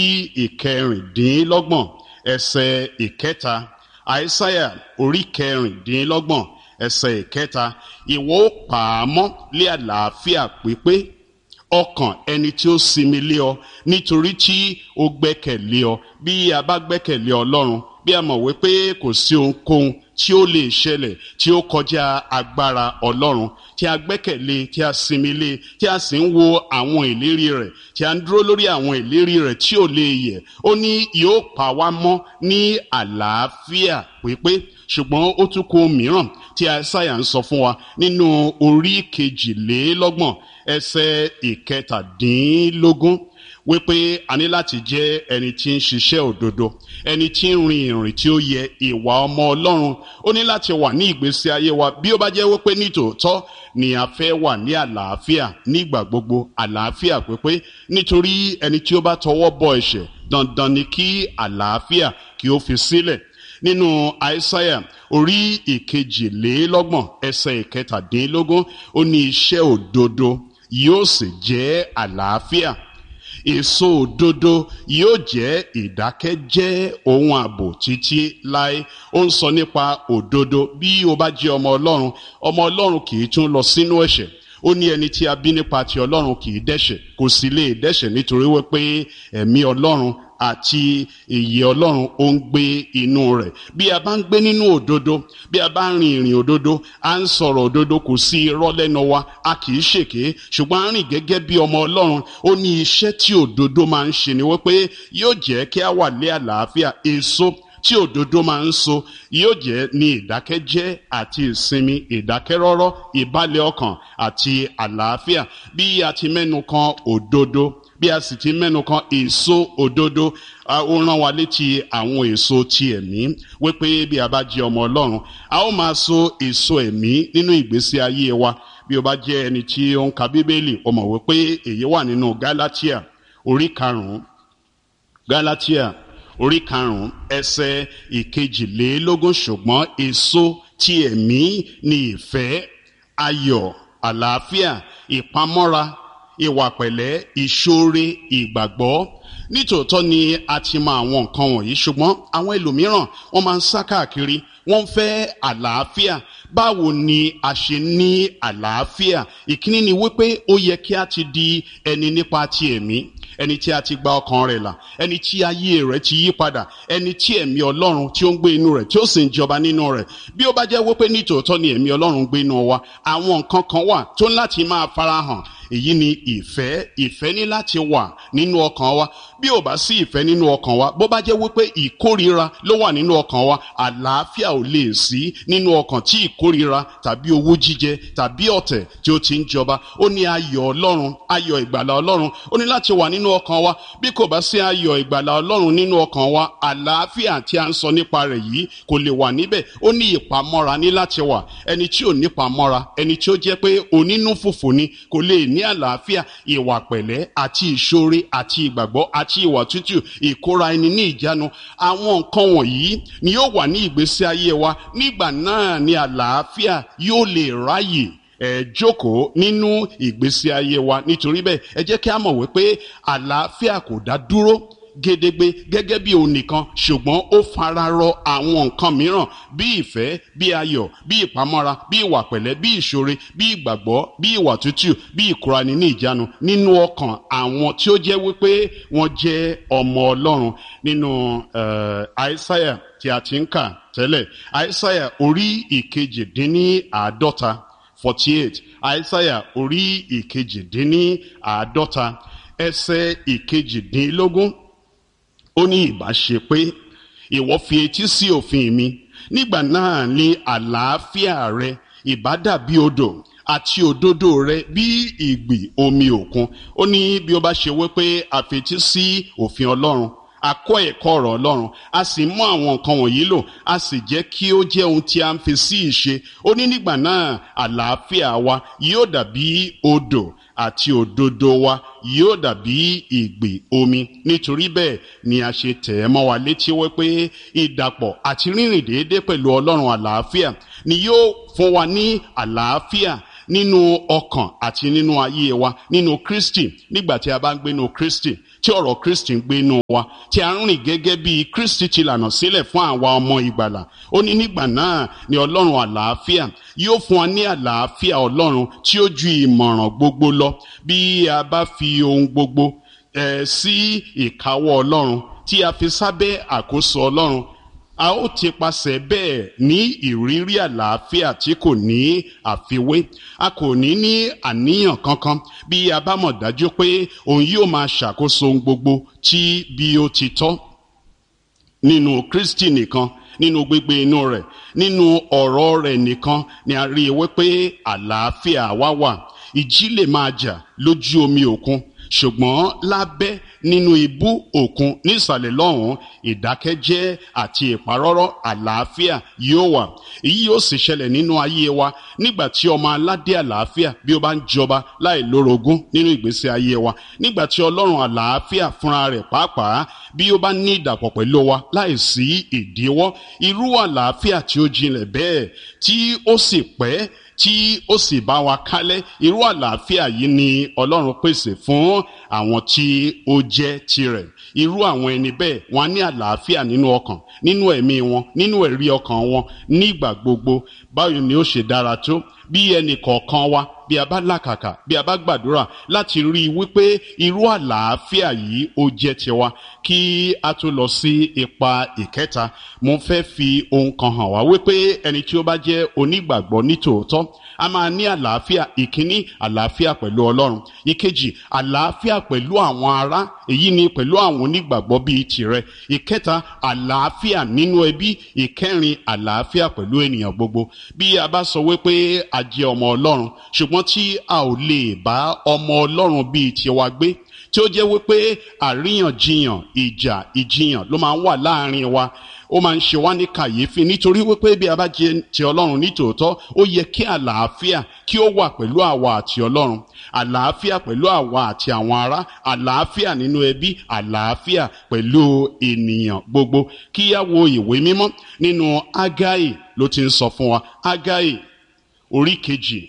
26 ẹsẹ̀ 3. Àìsáyà orí 26 ẹsẹ̀ 3. Ìwọ ó pa á mọ́ lé àlàáfíà pípé ọkàn ẹni tí ó sinmi lé ọ, nítorí tí ó gbẹ́kẹ̀lé ọ. Bí a bá gbẹ́kẹ̀lé Ọlọ́run, bí a mọ̀ wípé kò sí ohunkóhun tí ó lè ṣẹlẹ̀ tí ó kọjá agbára Ọlọ́run, tí a gbẹ́kẹ̀lé, tí a sinmi lé, tí a sì ń wo àwọn ìlérí rẹ̀, tí a ń dúró lórí àwọn ìlérí rẹ̀ tí ò lè yẹ̀. Ó ní yóò pa wá mọ́ ní àlàáfíà pípé. Ṣùgbọ́n ó tún kó mìíràn tí Àìsáyà ń sọ fún wa nínú orí 22 ẹsẹ̀ 17, wípé a ní láti jẹ́ ẹni tí ń ṣiṣẹ́ òdodo, ẹni tí ń rin ìrìn tí ó yẹ ìwà ọmọ Ọlọ́run. Ó ní láti wà ní ìgbésí ayé wa bí ó bá jẹ́ wípé nítòótọ́ ni a fẹ́ wà ní àlàáfíà nígbà gbogbo, àlàáfíà pípé. Nítorí ẹni tí ó bá tọwọ́ bọ ẹ̀ṣẹ̀, dandan ni kí àlàáfíà kí ó fi sílẹ̀. Nínú Àìsáyà orí 22 ẹsẹ̀ 17, ó ní iṣẹ́ òdodo yóò sì jẹ́ àlàáfíà, èso òdodo yóò jẹ́ ìdákẹ́jẹ́ ohun ààbò títí láé. Ó ń sọ nípa òdodo. Bí o bá jẹ́ ọmọ Ọlọ́run kì í tún lọ sínú ẹ̀ṣẹ̀. Ó ní ẹni tí a bí nípa ti Ọlọ́run kì í dẹ́ṣẹ̀, kò sì lè dẹ́ṣẹ̀, nítorí wípé ẹ̀mí Ọlọ́run àti ìyè Ọlọ́run ó ń gbé inú rẹ̀. Bí a bá ń gbé nínú òdodo, bí a bá ń rin ìrìn òdodo, a ń sọ̀rọ̀ òdodo, kò sí irọ́ lẹ́nu wa, a kì í ṣèké, ṣùgbọ́n a rìn gẹ́gẹ́ bí ọmọ Ọlọ́run. Ó ní iṣẹ́ tí òdodo máa ń ṣe ni wípé yóò jẹ́ kí a wà lé àlàáfíà. Èso tí òdodo máa ń so yóò jẹ́ ní ìdákẹ́jẹ́ àti ìsinmi, ìdákẹ́rọ́rọ́, ìbálẹ̀ ọkàn àti àlàáfíà. Bí a ti mẹ́nu kan òdodo, bí a sì ti mẹ́nu kan èso òdodo, ó rán wa létí àwọn èso ti ẹ̀mí, wípé bí a bá jẹ́ ọmọ Ọlọ́run, a ó máa so èso ẹ̀mí nínú ìgbésí ayé wa. Bí o bá jẹ́ ẹni tí ó ń ka Bíbélì, o mọ̀ wípé èyí wà nínú Gálátíà orí 5, Gálátíà orí 5 ẹsẹ̀ 22 ṣùgbọ́n èso ti ẹ̀mí ni ìfẹ́, ayọ̀, àlàáfíà, ìpamọ́ra, ìwà pẹ̀lẹ́, ìṣoore, ìgbàgbọ́. Nítòótọ́ ni a ti mọ àwọn nǹkan wọ̀nyí, ṣùgbọ́n àwọn ẹlòmíràn wọ́n máa ń sá káàkiri, wọ́n fẹ́ àlàáfíà. Báwo ni a ṣe ní àlàáfíà? Ìkíní ni wípé ó yẹ kí a ti di ẹni nípa ti ẹ̀mí, ẹni tí a ti gba ọkàn rẹ̀ là, ẹni tí ayé rẹ̀ ti yí padà, ẹni tí ẹ̀mí Ọlọ́run tí ó ń gbé inú rẹ̀ tí ó sì ń jọba nínú rẹ̀. Bí ó bá jẹ́ wípé nítòótọ́ ni ẹ̀mí Ọlọ́run gbé inú wa, àwọn nǹkan kan wà tó ń láti máa farahàn. Èyí ni ìfẹ́. Ìfẹ́ ní láti wà nínú ọkàn wa. Bí ò bá sí ìfẹ́ nínú ọkàn wa, bó bá jẹ́ wípé ìkórira ló wà nínú ọkàn wa, àlàáfíà ò lè sí nínú ọkàn tí ìkórira tàbí owú jíjẹ tàbí ọ̀tẹ̀ tí ó ti ń jọba. Ó ní ayọ̀ Ọlọ́run, ayọ̀ ìgbàlà Ọlọ́run, ó ní láti wà nínú ọkàn wa. Bí kò bá sí ayọ̀ ìgbàlà Ọlọ́run nínú ọkàn wa, àlàáfíà tí a ń sọ nípa rẹ̀ yìí kò lè wà níbẹ̀. Ó ní ìpamọ́ra ní láti wà. Ẹni tí ò ní ìpamọ́ra, ẹni tí ó jẹ́ pé onínú fùfù ni, kò lè ní àlàáfíà. Ìwà pẹ̀lẹ́ àti ìṣoore àti ìgbàgbọ́ àti ìwà tútù, ìkóra ẹni ní ìjánu, àwọn nǹkan wọ̀nyí ni yóò wà ní ìgbésí ayé wa. Nígbà náà ni àlàáfíà yóò lè ráyè jókòó nínú ìgbésí ayé wa. Nítorí bẹ́ẹ̀, ẹ jẹ́ kí a mọ̀ wípé àlàáfíà kò dá dúró gédégbé gẹ́gẹ́ bí òun nìkan, ṣùgbọ́n ó fararọ àwọn nǹkan mìíràn bí ìfẹ́, bí ayọ̀, bí ìpamọ́ra, bí ìwà pẹ̀lẹ́, bí ìṣoore, bí ìgbàgbọ́, bí ìwà tútù, bí ìkóraẹni ní ìjánu nínú ọkàn àwọn tí ó jẹ́ wípé wọ́n jẹ́ ọmọ Ọlọ́run. Nínú Àìsáyà tí a ti ń kà tẹ́lẹ̀, Àìsáyà orí 48, 48, Àìsáyà orí 48 ẹsẹ̀ 18. Ó ní ìbá ṣe pé ìwọ fi etí sí òfin mi, nígbà náà ni àlàáfíà rẹ ìbá dàbí odò àti òdodo rẹ bí ìgbì omi òkun. Ó ní bí ó bá ṣe wípé a fetí sí òfin Ọlọ́run, a kọ́ ẹ̀kọ́ ọ̀rọ̀ Ọlọ́run, a sì mú àwọn nǹkan wọ̀nyí lò, a sì jẹ́ kí ó jẹ́ ohun tí a ń fi sí ìṣe. Ó ní nígbà náà àlàáfíà wa yóò dàbí odò àti òdodo wa yóò dàbí ìgbì omi. Nítorí bẹ́ẹ̀ ni a ṣe tẹ̀ ẹ́ mọ́ wa létí wípé ìdàpọ̀ àti rírìn déédéé pẹ̀lú Ọlọ́run àlàáfíà ni yóò fún wa ní àlàáfíà nínú ọkàn àti nínú ayé wa nínú Kristi. Nígbà tí a bá ń gbé nínú Kristi, tí ọ̀rọ̀ Kristi ń gbé inú wa, tí a ń rìn gẹ́gẹ́ bí Kristi ti lànà sílẹ̀ fún àwa ọmọ ìgbàlà, ó ní nígbà náà ni Ọlọ́run àlàáfíà yóò fún wa ní àlàáfíà Ọlọ́run tí ó ju ìmọ̀ràn gbogbo lọ. Bí a bá fi ohun gbogbo sí ìkáwọ́ Ọlọ́run, tí a fi sábẹ́ àkóso Ọlọ́run, a ó ti pasẹ̀ bẹ́ẹ̀ ní ìrírí àlàáfíà tí kò ní àfiwé. A kò ní àníyàn kankan bí a bá mọ̀ dájú pé òun yóò máa ṣàkóso ohun gbogbo tí bí ó ti tọ́. Nínú Kristi nìkan, nínú gbígbé inú rẹ̀, nínú ọ̀rọ̀ rẹ̀ nìkan ni a rí i wípé àlàáfíà wa wà. Ìjì lè máa jà lójú omi òkun, ṣùgbọ́n lábẹ́ nínú ibú òkun nísàlẹ̀ lọ́hùn, ìdákẹ́jẹ́ àti ìparọ́rọ́ àlàáfíà yóò wà. Èyí yóò sì ṣẹlẹ̀ nínú ayé wa nígbà tí ọmọ aládé àlàáfíà bí ó bá ń jọba láì lórogún nínú ìgbésí ayé wa. Nígbà tí Ọlọ́run àlàáfíà fúnra rẹ̀ pàápàá bí ó bá ní ìdàpọ̀ pẹ̀lú wa láì sí ìdíwọ́. Irú àlàáfíà tí ó jinlẹ̀ bẹ́ẹ̀ tí ó sì pẹ́ tí ó sì bá wa kálẹ̀, irú àlàáfíà yìí ni Ọlọ́run pèsè fún àwọn tí ó jẹ́ tirẹ̀. Irú àwọn ẹni bẹ́ẹ̀ wọ́n á ní àlàáfíà nínú ọkàn, nínú ẹ̀mí wọn, nínú ẹ̀rí ọkàn wọn nígbà gbogbo. Báwo ni ó ṣe dára tó bí ẹnì kọ̀ọ̀kan wa, bí a bá làkàkà, bí a bá gbàdúrà láti rí i wípé irú àlàáfíà yìí ó jẹ́ tiwa. Kí a tó lọ sí ipa ìkẹta, mo fẹ́ fi ohun kan hàn wá wípé ẹni tí ó bá jẹ́ onígbàgbọ́ nítòótọ́ a máa ní àlàáfíà. Ìkíní, àlàáfíà pẹ̀lú Ọlọ́run. Ìkejì, àlàáfíà pẹ̀lú àwọn ará, èyí ni pẹ̀lú àwọn onígbàgbọ́ bíi tirẹ̀. Ìkẹta, àlàáfíà nínú ẹbí. Ìkẹrin, àlàáfíà pẹ̀lú ènìyàn gbogbo. Bí a bá sọ wípé a jẹ́ ọmọ Ọlọ́run, ṣùgbọ́n tí a ò lè bá ọmọ Ọlọ́run bíi tiwa gbé, tí ó jẹ́ wípé àríyànjiyàn, ìjìyàn ló máa ń wà láàrin wa, ó máa ń ṣe wá ní kàyéfì nítorí wípé bí a bá jẹ́ ti Ọlọ́run ní tòótọ́ ó yẹ kí àlàáfíà kí ó wà pẹ̀lú àwa àti Ọlọ́run, àlàáfíà pẹ̀lú àwa àti àwọn ará, àlàáfíà nínú ẹbí, àlàáfíà pẹ̀lú ènìyàn gbogbo. Kí á wo ìwé mímọ́ nínú Ágáì ló ti ń sọ fún wa. Ágáì orí kejì,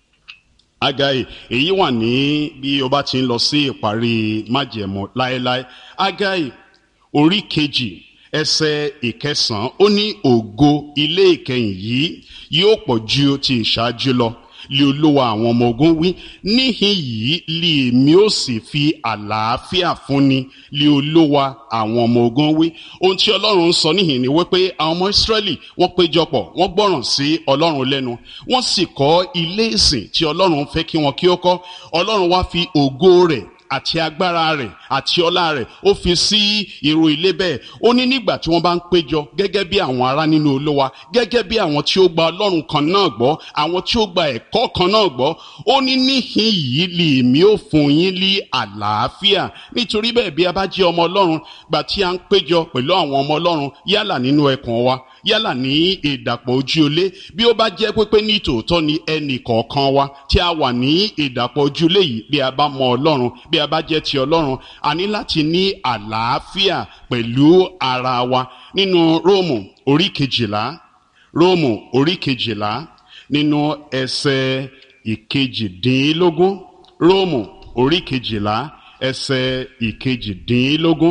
Ágáì èyí wà ní bí o bá ti ń lọ sí ìparí májẹ̀mú láéláé. Ágáì orí kejì ẹsẹ̀ ìkẹsàn-án ó ní ògo ilé ìkẹyìn yìí yóò pọ̀ ju ti ìṣáájú lọ lé Olúwa àwọn ọmọ ogun wí, níhìn yìí lé èmi ó sì fi àlàáfíà fúnni lé Olúwa àwọn ọmọ ogun wí. Ohun tí Ọlọ́run ń sọ níhìn ni wípé àwọn ọmọ Ísírẹ́lì wọ́n péjọpọ̀, wọ́n gbọ́ràn sí Ọlọ́run lẹ́nu, wọ́n sì kọ́ ilé ìsìn tí Ọlọ́run fẹ́ kí wọn kí ó kọ́. Ọlọ́run wá fi ògo rẹ̀ àti agbára rẹ̀ àti ọlá rẹ̀ ó fi sí irú ilé bẹ́ẹ̀. Ó ní nígbà tí wọ́n bá ń péjọ gẹ́gẹ́ bí àwọn ará nínú Olúwa, gẹ́gẹ́ bí àwọn tí ó gba Ọlọ́run kan náà gbọ́, àwọn tí ó gba ẹ̀kọ́ kan náà gbọ́, ó ní níhìn yìí lèmi ó fún yín ní àlàáfíà. Nítorí bẹ́ẹ̀ bí a bá jẹ́ ọmọ Ọlọ́run, gbà tí a ń péjọ pẹ̀lú àwọn ọmọ Ọlọ́run yálà nínú ẹkùn wa, yálà ní ìdàpọ̀ ojú ilé, bí ó bá jẹ́ pé ní tòótọ́ ni ẹnì kọ̀ọ̀kan wa tí a wà ní ìdàpọ̀ ojú ilé yìí, bí a bá mọ Ọlọ́run, bí a bá jẹ́ ti Ọlọ́run, a ní láti ní àlàáfíà pẹ̀lú ara wa. Nínú Róòmù orí kejìlá, Róòmù orí kejìlá nínú ẹsẹ̀ ìkejìdínlógún, Róòmù orí kejìlá ẹsẹ̀ ìkejìdínlógún,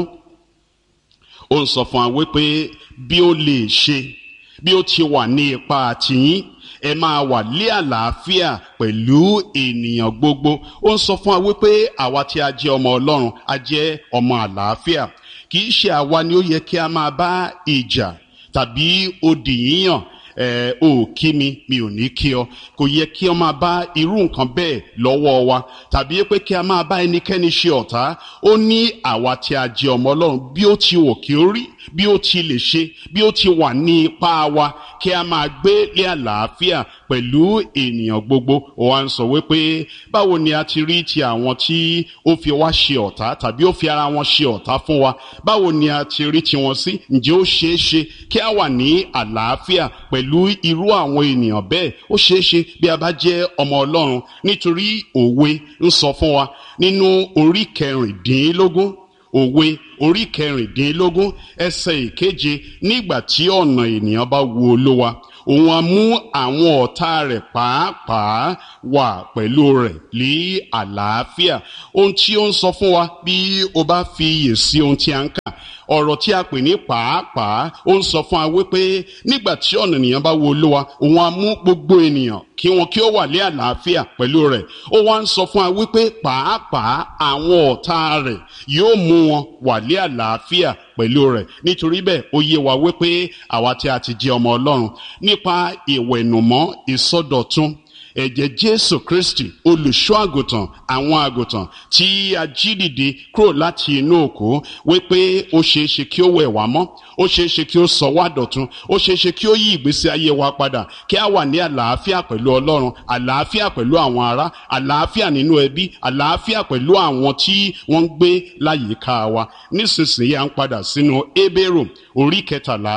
ó ń sọ fún wa wípé bí ó lè ṣe, bí ó ti wà ní ipa àtìyín, ẹ máa wà lé àlàáfíà pẹ̀lú ènìyàn gbogbo. Ó ń sọ fún wa wípé àwa tí a jẹ́ ọmọ Ọlọ́run, a jẹ́ ọmọ àlàáfíà. Kì í ṣe àwa ni ó yẹ kí a máa bá ìjà tàbí odi yíyàn, o kí mi, mi ò ní kí ọ. Kò yẹ kí ọ máa bá irú nǹkan bẹ́ẹ̀ lọ́wọ́ wa, tàbí pé kí a máa bá ẹnikẹ́ni ṣe ọ̀tá. Ó ní àwa tí a jẹ́ ọmọ Ọlọ́run, bí ó ti wò kí ó rí, bí ó ti lè ṣe, bí ó ti wà ní ipá wa, kí a máa gbé lé àlàáfíà pẹ̀lú ènìyàn gbogbo. Ó wá ń sọ wípé báwo ni a ti rí ti àwọn tí ó fi wá ṣe ọ̀tá tàbí ó fi ara wọn ṣe ọ̀tá fún wa, báwo ni a ti rí tiwọn sí? Ǹjẹ́ ó ṣeé ṣe kí a wà ní àlàáfíà pẹ̀lú irú àwọn ènìyàn bẹ́ẹ̀? Ó ṣeé ṣe bí a bá jẹ́ ọmọ Ọlọ́run, nítorí òwe ń sọ fún wa nínú orí kẹrìndínlógún, òwe orí kẹrìndínlógún ẹsẹ̀ ìkeje, nígbà tí ọ̀nà ènìyàn bá wu Olúwa, òun á mú àwọn ọ̀tá rẹ̀ pàápàá wà pẹ̀lú rẹ̀ ní àlàáfíà. Ohun tí ó ń sọ fún wa, bí o bá fi iyè sí ohun tí a ń kà, ọ̀rọ̀ tí a pè ní pàápàá, ó ń sọ fún wa wípé nígbà tí ọ̀nà ènìyàn bá wu Olúwa, òun á mú gbogbo ènìyàn kí wọn kí ó wà ní àlàáfíà pẹ̀lú rẹ̀. Ó wá ń sọ fún wa wípé pàápàá àwọn ọ̀tá rẹ̀ yóò mú wọn wà ní àlàáfíà pẹ̀lú rẹ̀. Nítorí bẹ́ẹ̀ ó yé wa wípé àwa tí a ti jẹ́ ọmọ Ọlọ́run, nípa ìwẹ̀nùmọ́ ìsọdọ̀tun ẹ̀jẹ̀ Jésù Kristi olùṣọ́ àgùntàn àwọn àgùntàn tí a jí dìde kúrò láti inú òkú, wípé ó ṣeé ṣe kí ó wẹ̀ wá mọ́, ó ṣeé ṣe kí ó sọ wá dọ̀tun, ó ṣeé ṣe kí ó yí ìgbésí ayé wa padà, kí a wà ní àlàáfíà pẹ̀lú Ọlọ́run, àlàáfíà pẹ̀lú àwọn ará, àlàáfíà nínú ẹbí, àlàáfíà pẹ̀lú àwọn tí wọ́n ń gbé láyìíká wa. Nísinsìnyí à ń padà sínú Hébérù orí kẹtàlá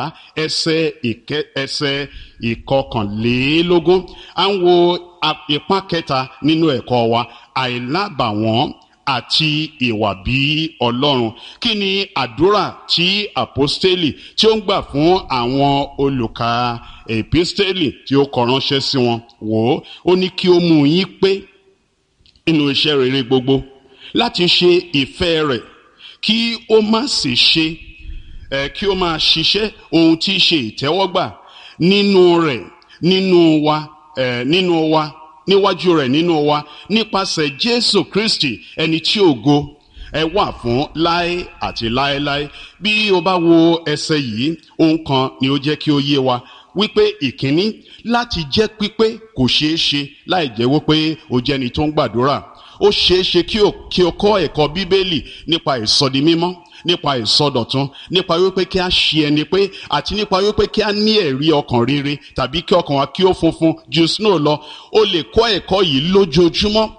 ẹsẹ̀ ìkọkànlélógún. À ń wo ipá kẹta nínú ẹ̀kọ́ wa, àìlábàwọ́n àti ìwà bí Ọlọ́run. Kí ni àdúrà tí àpọ́stélì tí ó ń gbà fún àwọn olùkà èpístélì tí ó kọ ránṣẹ́ sí wọn? Wò ó ní kí ó mú yín pé nínú iṣẹ́ rere gbogbo, láti ṣe ìfẹ́ rẹ̀, kí ó má sì ṣe kí ó máa ṣiṣẹ́ ohun tí í ṣe ìtẹ́wọ́gbà nínú rẹ̀, níwájú rẹ̀ nínú wa, nípasẹ̀ Jésù Kristi, ẹni tí ògo wà fún láé àti láéláé. Bí o bá wo ẹsẹ̀ yìí, ohun kan ni ó jẹ́ kí ó yé wa wípé ìkíní, láti jẹ́ pípé kò ṣeé ṣe láì jẹ́ wípé o jẹ́ ẹni tó ń gbàdúrà. Ó ṣeé ṣe kí o kọ́ ẹ̀kọ́ Bíbélì nípa ìsọdi mímọ́, nípa ìsọdọ̀tun, nípa wípé kí a ṣe ẹni pé, àti nípa wípé kí a ní ẹ̀rí ọkàn rere, tàbí kí ọkàn wa kí ó funfun ju snow lọ. O lè kọ́ ẹ̀kọ́ yìí lójoojúmọ́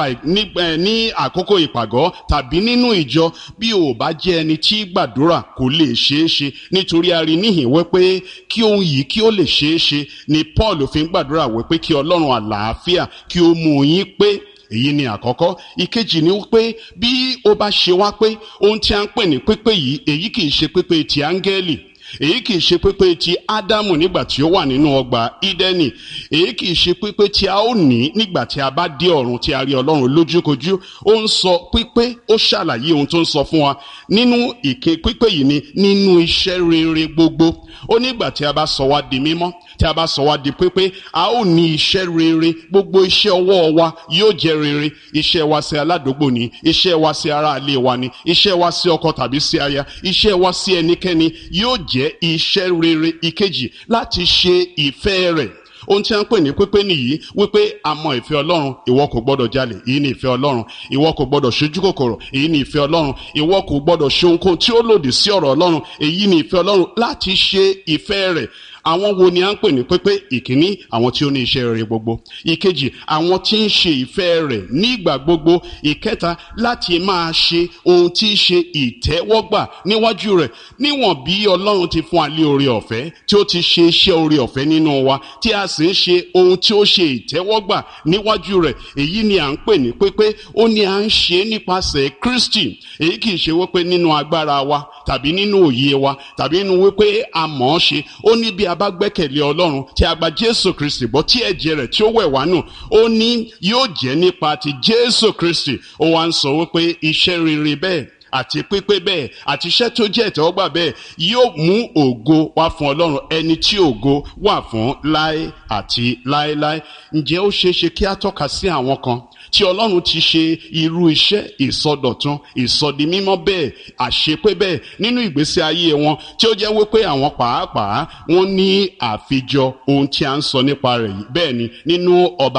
ní àkókò ìpàgọ́ tàbí nínú ìjọ. Bí o bá jẹ́ ẹni tí gbàdúrà, kò lè ṣeé ṣe, nítorí a rí níhìn wípé kí ohun yìí kí ó lè ṣeé ṣe ni Paul fi ń gbàdúrà wípé kí Ọlọ́run àlàáfíà kí ó mú yín pé. Èyí ni àkọ́kọ́. Ìkejì ni wípé bí ó bá ṣe wá pé ohun tí a ń pè ní pípé yìí, èyí kìí ṣe pípé ti áńgẹ́lì, èyí kìí ṣe pípé ti Ádámù nígbà tí ó wà nínú ọgbà Ídẹ́nì, èyí kìí ṣe pípé tí a ó ní nígbà tí a bá dé ọ̀run tí a rí Ọlọ́run lójúkojú. Ó ń sọ pípé, ó ṣàlàyé ohun tó ń sọ fún wa nínú pípé yìí ni nínú iṣẹ́ rere gbogbo. Ó nígbà tí a bá sọ wá di mímọ́, tí a bá sọ wá di pípé, a ó ní iṣẹ́ rere. Gbogbo iṣẹ́ ọwọ́ wa yóò jẹ́ rere. Iṣẹ́ wa sí aládùúgbò ni, iṣẹ́ wa sí ará ilé wa ni, iṣẹ́ wa sí ọkọ tàbí sí aya, iṣẹ́ wa sí ẹnikẹ́ni yóò jẹ́ iṣẹ́ rere. Ìkejì, láti ṣe ìfẹ́ rẹ̀. Ohun tí a ń pè ní pípé nìyí, wípé a mọ ìfẹ́ Ọlọ́run. Ìwọ kò gbọdọ̀ jalè, èyí ni ìfẹ́ Ọlọ́run. Ìwọ kò gbọdọ̀ ṣojú kòkòrò, èyí ni ìfẹ́ Ọlọ́run. Ìwọ kò gbọdọ̀ ṣe ohunkóhun tí ó lòdì sí ọ̀rọ̀ Ọlọ́run, èyí ni ìfẹ́ Ọlọ́run. Láti ṣe ìfẹ́ rẹ̀. Àwọn wo ni a ń pè ní pípé? Ìkíní, àwọn tí ó ní iṣẹ́ rere gbogbo. Ìkejì, àwọn tí ń ṣe ìfẹ́ rẹ̀ nígbà gbogbo. Ìkẹta, láti máa ṣe ohun tí í ṣe ìtẹ́wọ́gbà níwájú rẹ̀. Níwọ̀n bí Ọlọ́run ti fún wa ní oore ọ̀fẹ́, tí ó ti ṣe iṣẹ́ oore ọ̀fẹ́ nínú wa, tí a sì ń ṣe ohun tí ó ṣe ìtẹ́wọ́gbà níwájú rẹ̀, èyí ni à ń pè ní pípé. Ó ní à ń ṣe nípasẹ̀ Kristi. Èyí kìí ṣe wípé nínú agbára wa, tàbí nínú òye wa, tàbí nínú wípé a mọ̀ ọ́ ṣe. Ó ní bí a bá gbẹ́kẹ̀lé Ọlọ́run, tí a gba Jésù Kristi gbọ́, tí ẹ̀jẹ̀ rẹ̀ tí ó wẹ̀ wá nù, ó ní yóò jẹ́ nípa ti Jésù Kristi. Ó wá ń sọ wípé iṣẹ́ rere bẹ́ẹ̀ àti pípé bẹ́ẹ̀ àti iṣẹ́ tó jẹ́ ìtẹ́wọ́gbà bẹ́ẹ̀ yóò mú ògo wá fún Ọlọ́run, ẹni tí ògo wà fún láé àti láéláé. Ǹjẹ́ ó ṣeé ṣe kí a tọ́ka sí àwọn kan tí Ọlọ́run ti ṣe irú iṣẹ́ ìsọdọ̀tun, ìsọdimímọ́ bẹ́ẹ̀, àṣepé bẹ́ẹ̀ nínú ìgbésí ayé wọn, tí ó jẹ́ wípé àwọn pàápàá wọ́n ní àfijọ ohun tí a ń sọ nípa rẹ̀ yìí? Bẹ́ẹ̀ ni nínú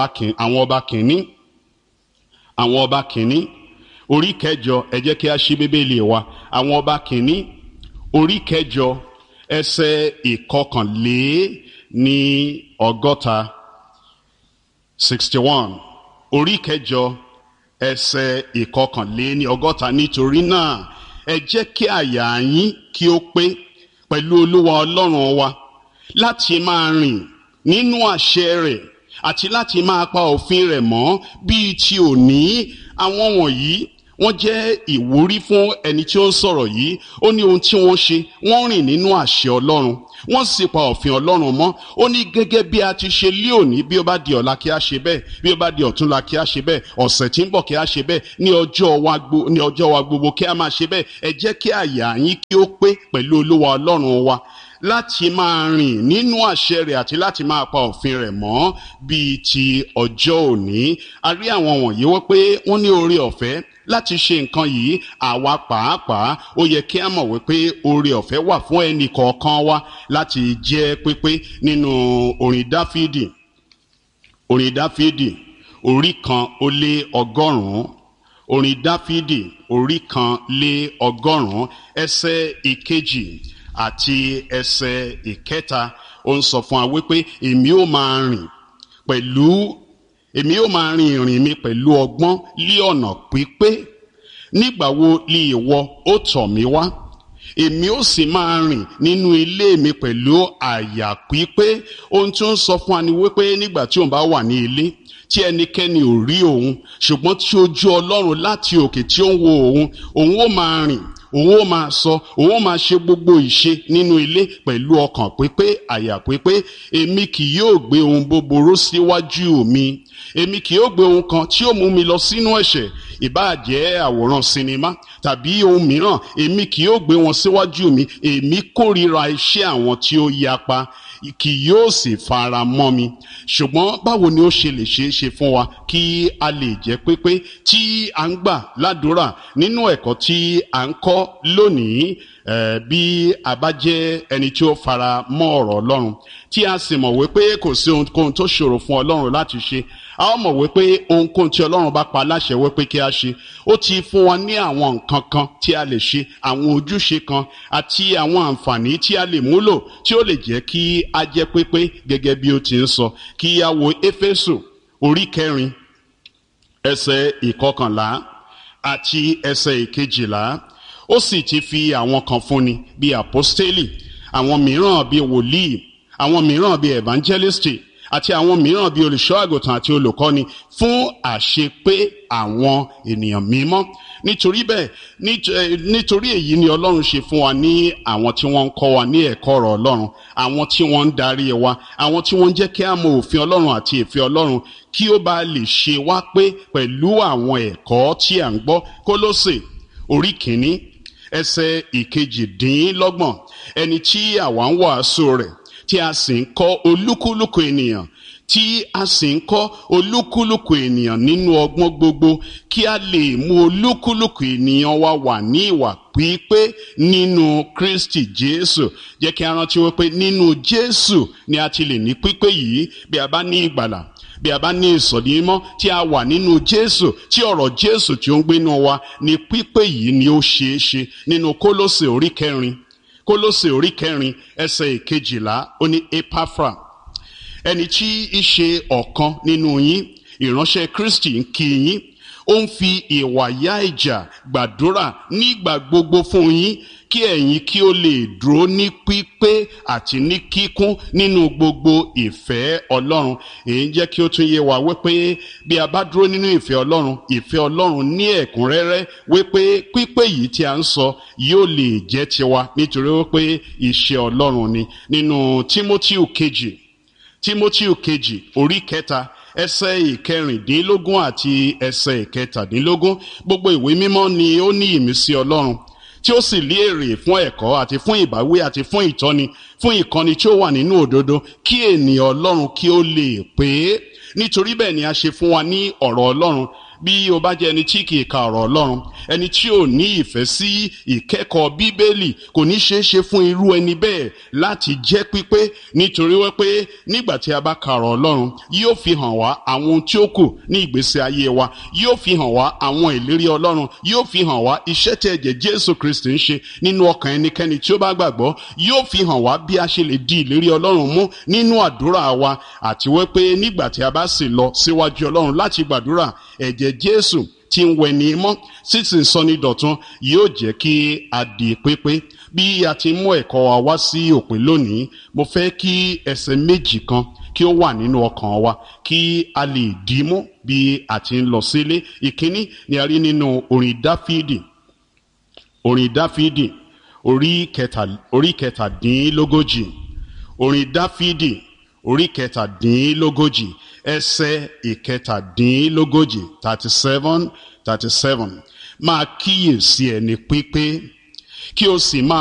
àwọn ọba kìíní orí kẹjọ, ẹ jẹ́ kí a ṣí Bíbélì wa. Àwọn ọba kìíní orí kẹjọ ẹsẹ̀ ìkọkànléní ọgọ́ta 61. Orí kẹjọ ẹsẹ̀ ìkọkànléní ọgọ́ta. Nítorí náà ẹ jẹ́ kí àyà yín kí ó pé pẹ̀lú Olúwa Ọlọ́run wa, láti máa rìn nínú àṣẹ rẹ̀ àti láti máa pa òfin rẹ̀ mọ́ bíi ti òní. Àwọn wọ̀nyí wọ́n jẹ́ ìwúrí fún ẹni tí ó ń sọ̀rọ̀ yìí. Ó ní ohun tí wọ́n ṣe, wọ́n rìn nínú àṣẹ Ọlọ́run, wọ́n sì pa òfin Ọlọ́run mọ́. Ó ní gẹ́gẹ́ bí a ti ṣe lé òní, bí ó bá di ọ̀la kí a ṣe bẹ́ẹ̀, bí ó bá di ọ̀túnla kí a ṣe bẹ́ẹ̀, ọ̀sẹ̀ tí ń bọ̀ kí a ṣe bẹ́ẹ̀, ní ọjọ́ wa gbogbo kí a máa ṣe bẹ́ẹ̀. Ẹ jẹ́ kí àyà yín kí ó pé pẹ̀lú Olúwa Ọlọ́run wa, láti máa rìn nínú àṣẹ rẹ̀ àti láti máa pa òfin rẹ̀ mọ́ bíi ti ọjọ́ òní. A rí àwọn wọ̀nyí wọ́n pé wọ́n ní oore ọ̀fẹ́ láti ṣe nǹkan yìí. Àwa pàápàá ó yẹ kí a mọ̀ wípé oore ọ̀fẹ́ wà fún ẹnì kọ̀ọ̀kan wa láti jẹ́ pípé. Nínú orin Dáfídì orí 150, orin Dáfídì orí 150 ẹsẹ̀ ìkejì àti ẹsẹ̀ ìkẹta, ó ń sọ fún wa wípé èmi ó máa rin ìrìn mi pẹ̀lú ọgbọ́n lí ọ̀nà pípé. Nígbà wo li ìwọ ó tọ̀ mí wá? Èmi ó sì máa rìn nínú ilé mi pẹ̀lú àyà pípé. Ohun tí ó ń sọ fún wa ni wípé nígbà tí òun bá wà ní ilé, tí ẹnikẹ́ni ò rí òun, ṣùgbọ́n tí ojú Ọlọ́run láti òkè tí ó ń wo òun ó máa rìn, òun ó máa sọ, òun ó máa ṣe gbogbo ìṣe nínú ilé pẹ̀lú ọkàn pípé, àyà pípé. Èmi kì yóò gbé ohun búburú síwájú mi. Èmi kì yóò gbé ohun kan tí ó mú mi lọ sínú ẹ̀ṣẹ̀, ìbáà jẹ́ àwòrán sinimá tàbí ohun mìíràn. Èmi kì yóò gbé wọn síwájú mi. Èmi kórìíra iṣẹ́ àwọn tí ó yapa, kì yóò sì fara mọ́ mi. Ṣùgbọ́n báwo ni ó ṣe lè ṣeé ṣe fún wa kí a lè jẹ́ pípé tí a ń gbà ládùúrà nínú ẹ̀kọ́ tí a ń kọ́ lónìí? bí a bá jẹ́ ẹni tí ó fara mọ́ ọ̀rọ̀ Ọlọ́run tí a sì mọ̀ wípé kò sí ohunkóhun tó ṣòro fún Ọlọ́run láti ṣe, a ó mọ̀ wípé ohunkóhun tí Ọlọ́run bá pa láṣẹ wípé kí a ṣe, ó ti fún wa ní àwọn nǹkan kan tí a lè ṣe, àwọn ojúṣe kan àti àwọn àǹfààní tí a lè múlò tí ó lè jẹ́ kí a jẹ́ pípé gẹ́gẹ́ bí ó ti ń sọ. Kí a wo Éfésù orí 4 ẹsẹ̀ 11 àti ẹsẹ̀ 12. Ó sì ti fi àwọn kan fúnni bí àpọ́stélì, àwọn mìíràn bí wòlíì, àwọn mìíràn bí evangelisti, àti àwọn mìíràn bí olùṣọ́ àgùntàn àti olùkọ́ni fún àṣepé àwọn ènìyàn mímọ́. Nítorí bẹ́ẹ̀, nítorí èyí ni Ọlọ́run ṣe fún wa ní àwọn tí wọ́n ń kọ́ wa ní ẹ̀kọ́ ọ̀rọ̀ Ọlọ́run, àwọn tí wọ́n ń darí wa, àwọn tí wọ́n ń jẹ́ kí a mọ òfin Ọlọ́run àti ìfẹ́ Ọlọ́run, kí ó bá lè ṣe wá pé pẹ̀lú àwọn ẹ̀kọ́ tí à ń gbọ́. Kólósè orí 1 ẹsẹ̀ 22. Ẹni tí àwa ń wàásù rẹ̀, tí a sì ń kọ́ olúkúlùkù ènìyàn, tí a sì ń kọ́ olúkúlùkù ènìyàn nínú ọgbọ́n gbogbo, kí a lè mú olúkúlùkù ènìyàn wa wà ní ìwà pípé nínú Kristi Jésù. Jẹ́ kí a rántí wípé nínú Jésù ni a ti lè ní pípé yìí. Bí a bá ní ìgbàlà, bí a bá ní ìsọ̀dí mímọ́ tí a wà nínú Jésù, tí ọ̀rọ̀ Jésù tí ó ń gbénú wa, ni pípé yìí ni ó ṣeé ṣe. Nínú Kólósè orí 4, Kólósè orí 4 ẹsẹ̀ 12, ó ní Epafra, ẹni tí í ṣe ọ̀kan nínú yín, ìránṣẹ́ Kristi, ń kí yín. Ó ń fi ìwàyà ìjà gbàdúrà nígbà gbogbo fún yín, kí ẹ̀yin kí ó lè dúró ní pípé àti ní kíkún nínú gbogbo ìfẹ́ Ọlọ́run. Èyí jẹ́ kí ó tún yé wa wípé bí a bá dúró nínú ìfẹ́ Ọlọ́run ní ẹ̀kúnrẹ́rẹ́, wípé pípé yìí tí a ń sọ yóò lè jẹ́ tiwa, nítorí wípé iṣẹ́ Ọlọ́run ni. Nínú Tímótíù kejì orí 3 ẹsẹ̀ 14 àti ẹsẹ̀ 17. Gbogbo ìwé mímọ́ ni ó ní ìmísí Ọlọ́run, tí ó sì lé èrè fún ẹ̀kọ́ àti fún ìbáwí àti fún ìtọ́ni, fún ìkọ́ni tí ó wà nínú òdodo, kí ènìyàn Ọlọ́run kí ó lè pé. Nítorí bẹ́ẹ̀ ni a ṣe fún wa ní ọ̀rọ̀ Ọlọ́run. Bí o bá jẹ́ ẹni tí kìí ka ọ̀rọ̀ Ọlọ́run, ẹni tí ò ní ìfẹ́ sí ìkẹ́kọ̀ọ́ Bíbélì, kò ní ṣeé ṣe fún irú ẹni bẹ́ẹ̀ láti jẹ́ pípé. Nítorí wípé nígbà tí a bá ka ọ̀rọ̀ Ọlọ́run, yóò fi hàn wá àwọn ohun tí ó kù ní ìgbésí ayé wa, yóò fi hàn wá àwọn ìlérí Ọlọ́run, yóò fi hàn wá iṣẹ́ tí ẹ̀jẹ̀ Jésù Kristi ń ṣe nínú ọkàn ẹnikẹ́ni tí ó bá gbàgbọ́, yóò fi hàn wá bí a ṣe lè di ìlérí Ọlọ́run mú nínú àdúrà wa, àti wípé nígbà tí a bá sì lọ síwájú Ọlọ́run láti gbàdúrà, ẹ̀jẹ̀ Jésù tí ń wẹni mọ́, sì ń sọ ní dọ̀tun, yóò jẹ́ kí a di pípé. Bí a ti mú ẹ̀kọ́ wa wá sí òpin lónìí, mo fẹ́ kí ẹsẹ̀ méjì kan kí ó wà nínú ọkàn wa, kí a lè dìímú bí a ti ń lọ sílé. Ìkíní ni a rí nínú orin Dáfídì orí 17. Orin Dáfídì orí 17 ẹsẹ̀ 17, 37. Máa kíyèsí ẹni pípé, kí o sì máa